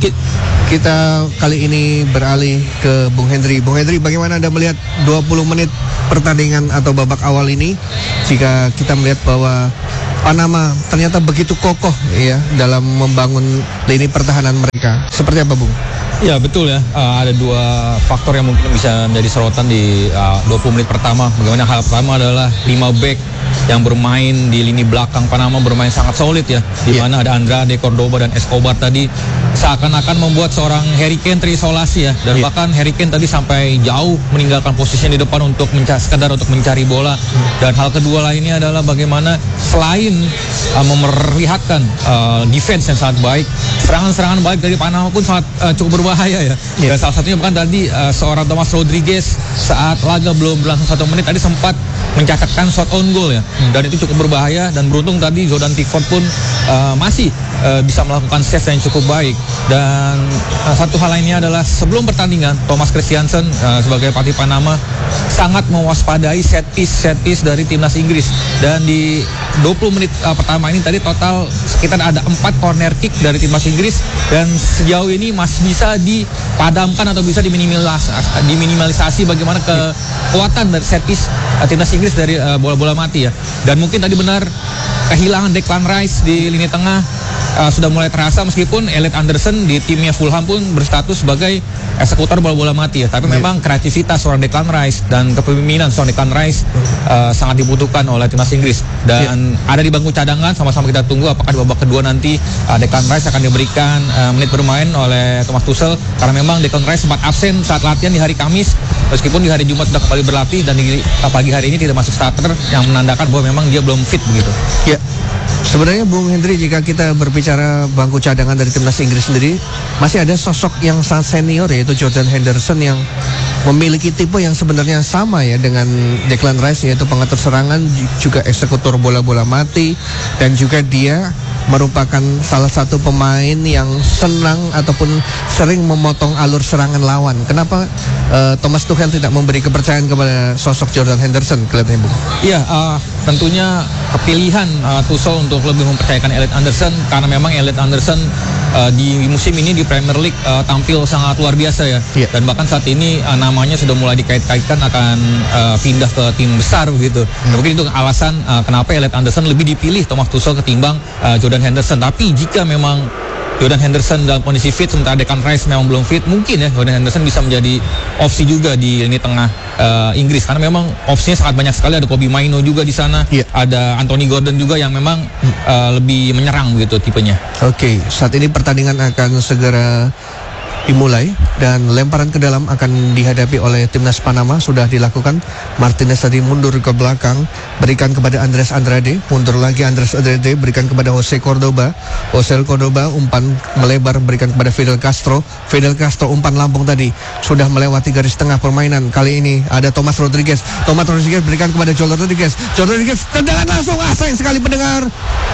kita kali ini beralih ke Bung Hendri. Bung Hendri, bagaimana Anda melihat dua puluh menit pertandingan atau babak awal ini, jika kita melihat bahwa Panama ternyata begitu kokoh ya dalam membangun lini pertahanan mereka. Seperti apa, Bung? Ya betul ya, uh, ada dua faktor yang mungkin bisa menjadi sorotan di uh, dua puluh menit pertama. Bagaimana hal pertama adalah lima back yang bermain di lini belakang Panama bermain sangat solid ya, di mana yeah. ada Andrade, Cordoba dan Escobar tadi seakan-akan membuat seorang Harry Kane terisolasi ya, dan yeah. bahkan Harry Kane tadi sampai jauh meninggalkan posisinya di depan untuk mencari, sekedar untuk mencari bola. Dan hal kedua lainnya adalah bagaimana selain uh, memperlihatkan uh, defense yang sangat baik, serangan-serangan baik dari Panama pun sangat uh, cukup berbahaya ya. Yeah. Dan salah satunya bukan tadi uh, seorang Thomas Rodriguez saat laga belum berlangsung satu menit tadi sempat mencatatkan shot on goal ya, hmm. dan itu cukup berbahaya. Dan beruntung tadi Jordan Pickford pun uh, masih uh, bisa melakukan save yang cukup baik. Dan uh, satu hal lainnya adalah sebelum pertandingan Thomas Christiansen uh, sebagai pelatih Panama sangat mewaspadai set piece set piece dari timnas Inggris. Dan di dua puluh menit uh, pertama ini tadi total sekitar ada empat corner kick dari timnas Inggris, dan sejauh ini masih bisa dipadamkan atau bisa diminimalisasi, diminimalisasi bagaimana kekuatan dari set piece uh, timnas Inggris dari uh, bola-bola mati ya. Dan mungkin tadi benar kehilangan Declan Rice di lini tengah uh, sudah mulai terasa, meskipun Elliot Anderson di timnya Fulham pun berstatus sebagai eksekutor bola-bola mati ya. Tapi yeah. memang kreativitas seorang Declan Rice dan kepemimpinan seorang Declan Rice uh, sangat dibutuhkan oleh timnas Inggris. Dan yeah. ada di bangku cadangan, sama-sama kita tunggu apakah di babak kedua nanti uh, Declan Rice akan diberikan uh, menit bermain oleh Thomas Tuchel, karena memang Declan Rice sempat absen saat latihan di hari Kamis, meskipun di hari Jumat sudah kembali berlatih, dan di pagi hari ini tidak masuk starter, yang menandakan bahwa memang dia belum fit begitu. Ya, sebenarnya Bung Hendri, jika kita berbicara bangku cadangan dari timnas Inggris sendiri, masih ada sosok yang sangat senior, yaitu Jordan Henderson, yang memiliki tipe yang sebenarnya sama ya dengan Declan Rice, yaitu pengatur serangan, juga eksekutor bola-bola mati, dan juga dia merupakan salah satu pemain yang senang ataupun sering memotong alur serangan lawan. Kenapa uh, Thomas Tuchel tidak memberi kepercayaan kepada sosok Jordan Henderson, kelihatannya, Bung? Iya, uh, tentunya kepilihan uh, Tuchel untuk lebih mempercayakan Elliot Anderson, karena memang Elliot Anderson uh, di musim ini di Premier League uh, tampil sangat luar biasa ya. Yeah. Dan bahkan saat ini uh, namanya sudah mulai dikait-kaitkan akan uh, pindah ke tim besar begitu. Hmm. Mungkin itu alasan uh, kenapa Elliot Anderson lebih dipilih Thomas Tuchel ketimbang uh, Jordan Henderson. Tapi jika memang Jordan Henderson dalam kondisi fit sementara Declan Rice memang belum fit, mungkin ya Jordan Henderson bisa menjadi opsi juga di lini tengah uh, Inggris, karena memang opsinya sangat banyak sekali. Ada Kobbie Mainoo juga di sana, yeah. ada Anthony Gordon juga yang memang uh, lebih menyerang begitu tipenya. Oke, okay. Saat ini pertandingan akan segera dimulai dan lemparan ke dalam akan dihadapi oleh timnas Panama. Sudah dilakukan. Martinez tadi mundur ke belakang, berikan kepada Andres Andrade, mundur lagi Andres Andrade, berikan kepada Jose Cordoba. Jose Cordoba umpan melebar, berikan kepada Fidel Castro. Fidel Castro umpan lambung tadi sudah melewati garis tengah permainan. Kali ini ada Thomas Rodriguez. Thomas Rodriguez berikan kepada Joel Rodriguez. Joel Rodriguez tendangan langsung. Ah, sayang sekali pendengar.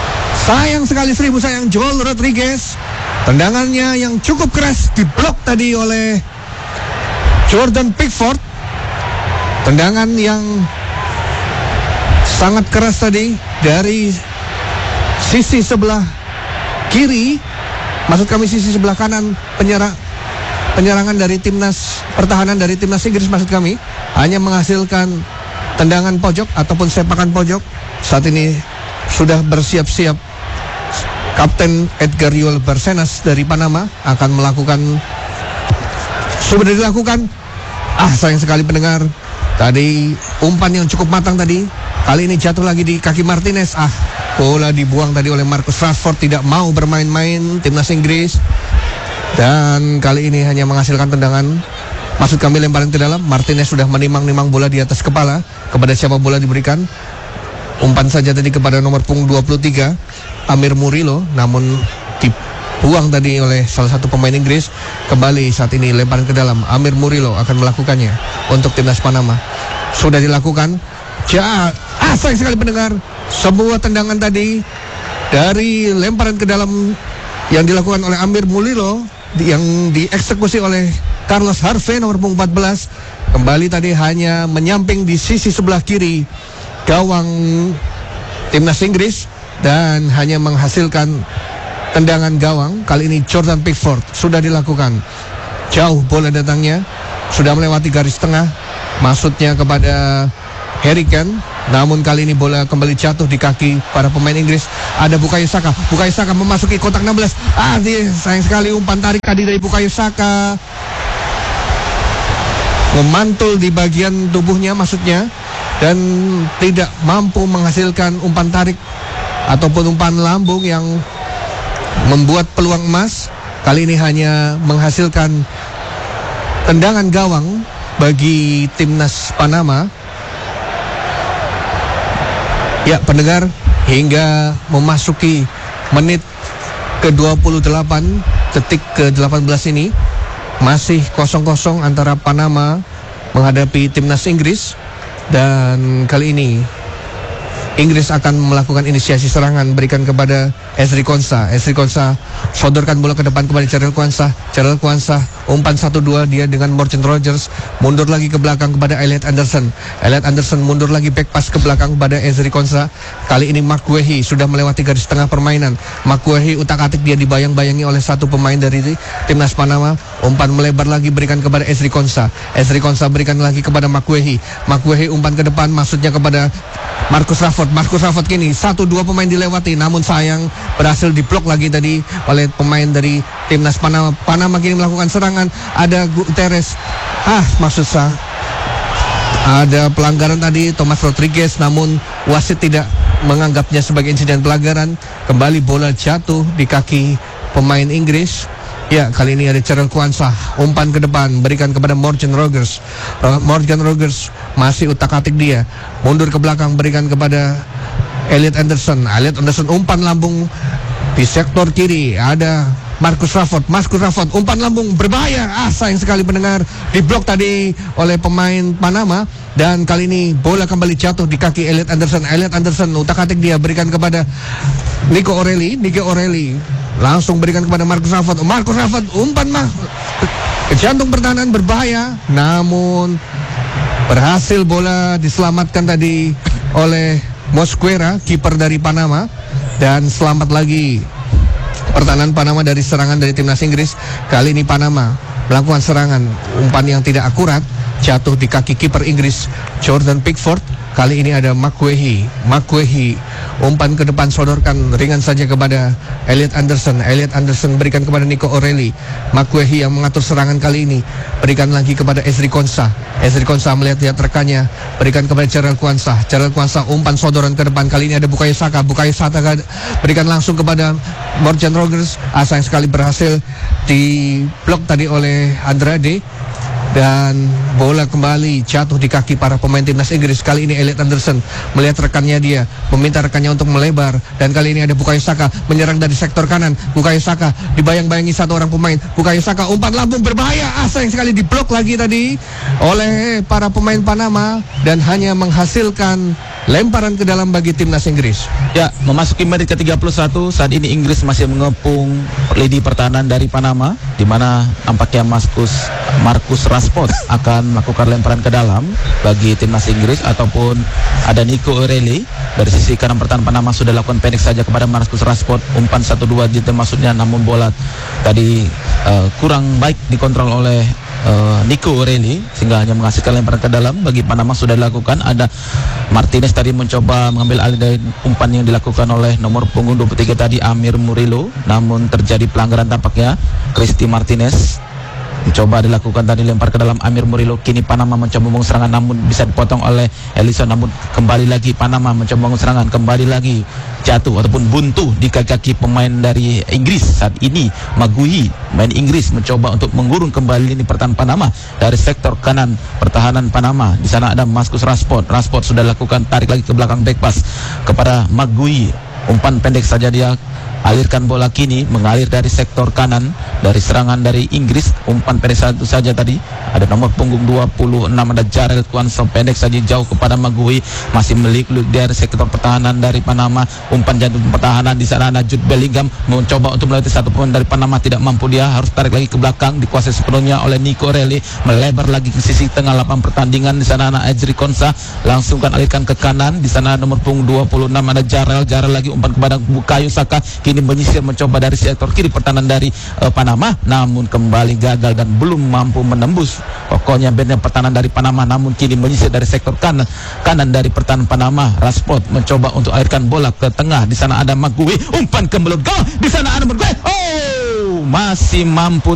Sayang sekali, seribu sayang, Joel Rodriguez. Tendangannya yang cukup keras diblok tadi oleh Jordan Pickford. Tendangan yang sangat keras tadi dari sisi sebelah kiri, maksud kami sisi sebelah kanan penyerang penyerangan dari timnas pertahanan dari timnas Inggris maksud kami hanya menghasilkan tendangan pojok ataupun sepakan pojok. Saat ini sudah bersiap-siap Kapten Edgar Yuel Bersenas dari Panama akan melakukan, sudah dilakukan. Ah, sayang sekali pendengar, tadi umpan yang cukup matang tadi, kali ini jatuh lagi di kaki Martinez. Ah, bola dibuang tadi oleh Marcus Rashford. Tidak mau bermain-main timnas Inggris, dan kali ini hanya menghasilkan tendangan, maksud kami lemparan ke dalam. Martinez sudah menimang-nimang bola di atas kepala. Kepada siapa bola diberikan? Umpan saja tadi kepada nomor punggung dua puluh tiga Amir Murillo, namun dibuang tadi oleh salah satu pemain Inggris. Kembali saat ini lemparan ke dalam. Amir Murillo akan melakukannya untuk timnas Panama. Sudah dilakukan. Ja, ah, sayang sekali pendengar, sebuah tendangan tadi dari lemparan ke dalam yang dilakukan oleh Amir Murillo, yang dieksekusi oleh Carlos Harvey nomor punggung empat belas. Kembali tadi hanya menyamping di sisi sebelah kiri gawang timnas Inggris dan hanya menghasilkan tendangan gawang. Kali ini Jordan Pickford. Sudah dilakukan. Jauh bola datangnya, sudah melewati garis tengah, maksudnya kepada Harry Kane. Namun kali ini bola kembali jatuh di kaki para pemain Inggris. Ada Bukayo Saka. Bukayo Saka memasuki kotak enam belas. Ah, dia, sayang sekali umpan tarik tadi dari Bukayo Saka memantul di bagian tubuhnya maksudnya, dan tidak mampu menghasilkan umpan tarik ataupun umpan lambung yang membuat peluang emas. Kali ini hanya menghasilkan tendangan gawang bagi timnas Panama. Ya pendengar, hingga memasuki menit ke dua puluh delapan, detik ke delapan belas ini masih kosong kosong antara Panama menghadapi timnas Inggris. Dan kali ini Inggris akan melakukan inisiasi serangan, berikan kepada Ezri Konsa. Ezri Konsa sodorkan bola ke depan kepada Jarell Quansah. Jarell Quansah umpan satu dua dia dengan Morgan Rogers, mundur lagi ke belakang kepada Elliot Anderson. Elliot Anderson mundur lagi back pass ke belakang kepada Ezri Konsa. Kali ini Mark Guehi sudah melewati garis tengah permainan. Mark Guehi utak-atik dia dibayang-bayangi oleh satu pemain dari timnas Panama. Umpan melebar lagi berikan kepada Ezri Konsa. Ezri Konsa berikan lagi kepada Mark Guehi. Mark Guehi umpan ke depan, maksudnya kepada Marcus Rashford. Marcus Rashford kini satu dua pemain dilewati, namun sayang berhasil diblok lagi tadi oleh pemain dari timnas Panama. Panama kini melakukan serangan. Ada Guterres. Ah, maksud saya ada pelanggaran tadi Thomas Rodriguez, namun wasit tidak menganggapnya sebagai insiden pelanggaran. Kembali bola jatuh di kaki pemain Inggris. Ya, kali ini ada Jarell Quansah, umpan ke depan berikan kepada Morgan Rogers. Morgan Rogers masih utak-atik dia, mundur ke belakang berikan kepada Elliot Anderson. Elliot Anderson umpan lambung di sektor kiri, ada Marcus Rashford. Marcus Rashford umpan lambung berbahaya. Ah, sayang sekali pendengar, diblok tadi oleh pemain Panama. Dan kali ini bola kembali jatuh di kaki Elliot Anderson. Elliot Anderson utak-atik dia berikan kepada Nico O'Reilly. Nico O'Reilly langsung berikan kepada Marcus Rashford. Marcus Rashford umpan mah ke jantung pertahanan berbahaya, namun berhasil bola diselamatkan tadi oleh Mosquera, kiper dari Panama. Dan selamat lagi pertahanan Panama dari serangan dari timnas Inggris. Kali ini Panama melakukan serangan, umpan yang tidak akurat jatuh di kaki kiper Inggris Jordan Pickford. Kali ini ada Mark Guehi. Mark Guehi umpan ke depan sodorkan ringan saja kepada Elliot Anderson. Elliot Anderson berikan kepada Nico O'Reilly. Mark Guehi yang mengatur serangan kali ini berikan lagi kepada Ezri Konsa. Ezri Konsa melihat-lihat rekannya, berikan kepada Jarell Quansah. Jarell Quansah umpan sodoran ke depan, kali ini ada Bukayo Saka. Bukayo Saka berikan langsung kepada Morgan Rogers. Ah, sayang sekali berhasil diblok tadi oleh Andrade. Dan bola kembali jatuh di kaki para pemain timnas Inggris. Kali ini Elliot Anderson melihat rekannya, dia meminta rekannya untuk melebar. Dan kali ini ada Bukayo Saka menyerang dari sektor kanan. Bukayo Saka dibayang-bayangi satu orang pemain. Bukayo Saka umpan lambung berbahaya. Ah, sayang sekali diblok lagi tadi oleh para pemain Panama dan hanya menghasilkan lemparan ke dalam bagi timnas Inggris. Ya, memasuki menit ke tiga puluh satu, saat ini Inggris masih mengepung lini pertahanan dari Panama, di mana nampaknya Marcus Marcus Rashford akan melakukan lemparan ke dalam bagi timnas Inggris, ataupun ada Nico O'Reilly dari sisi kanan pertahanan Panama sudah lakukan pendek saja kepada Marcus Rashford, umpan satu dua gitu maksudnya, namun bola tadi uh, kurang baik dikontrol oleh uh, Nico O'Reilly sehingga hanya menghasilkan lemparan ke dalam. Bagi Panama sudah dilakukan, ada Martinez tadi mencoba mengambil alih dari umpan yang dilakukan oleh nomor punggung dua puluh tiga tadi, Amir Murillo, namun terjadi pelanggaran tampaknya. Cristi Martinez mencoba dilakukan tadi, lempar ke dalam Amir Murillo. Kini Panama mencoba membangun serangan namun bisa dipotong oleh Ellison. Namun kembali lagi Panama mencoba membangun serangan, kembali lagi jatuh ataupun buntu di kaki-kaki pemain dari Inggris. Saat ini Maguhi, main Inggris, mencoba untuk mengurung kembali lini pertahanan Panama dari sektor kanan pertahanan Panama. Di sana ada Marcus Rashford. Rashford sudah lakukan tarik lagi ke belakang, back pass kepada Maguhi. Umpan pendek saja dia alirkan bola, kini mengalir dari sektor kanan dari serangan dari Inggris. Umpan pendek satu saja tadi, ada nomor punggung dua puluh enam, ada Jarrell Quansel, pendek saja jauh kepada Maguhi, masih melik-lik dari sektor pertahanan dari Panama. Umpan jantung pertahanan, di sana ada Jude Bellingham mencoba untuk melewati satu pemain dari Panama, tidak mampu, dia harus tarik lagi ke belakang, dikuasai sepenuhnya oleh Nico O'Reilly, melebar lagi ke sisi tengah lapangan pertandingan. Di sana ada Ezri Konsa, langsung kan alirkan ke kanan, di sana nomor punggung dua puluh enam ada Jarrell, Jarrell lagi umpan kepada Bukayo Saka, kini menyisir mencoba dari sektor kiri pertahanan dari uh, Panama, namun kembali gagal dan belum mampu menembus pokoknya benteng pertahanan dari Panama. Namun kini menyisir dari sektor kanan kanan dari pertahanan Panama. Rashford mencoba untuk alirkan bola ke tengah, di sana ada Maguhi, umpan ke mulut gawang, di sana ada Maguhi, oh masih mampu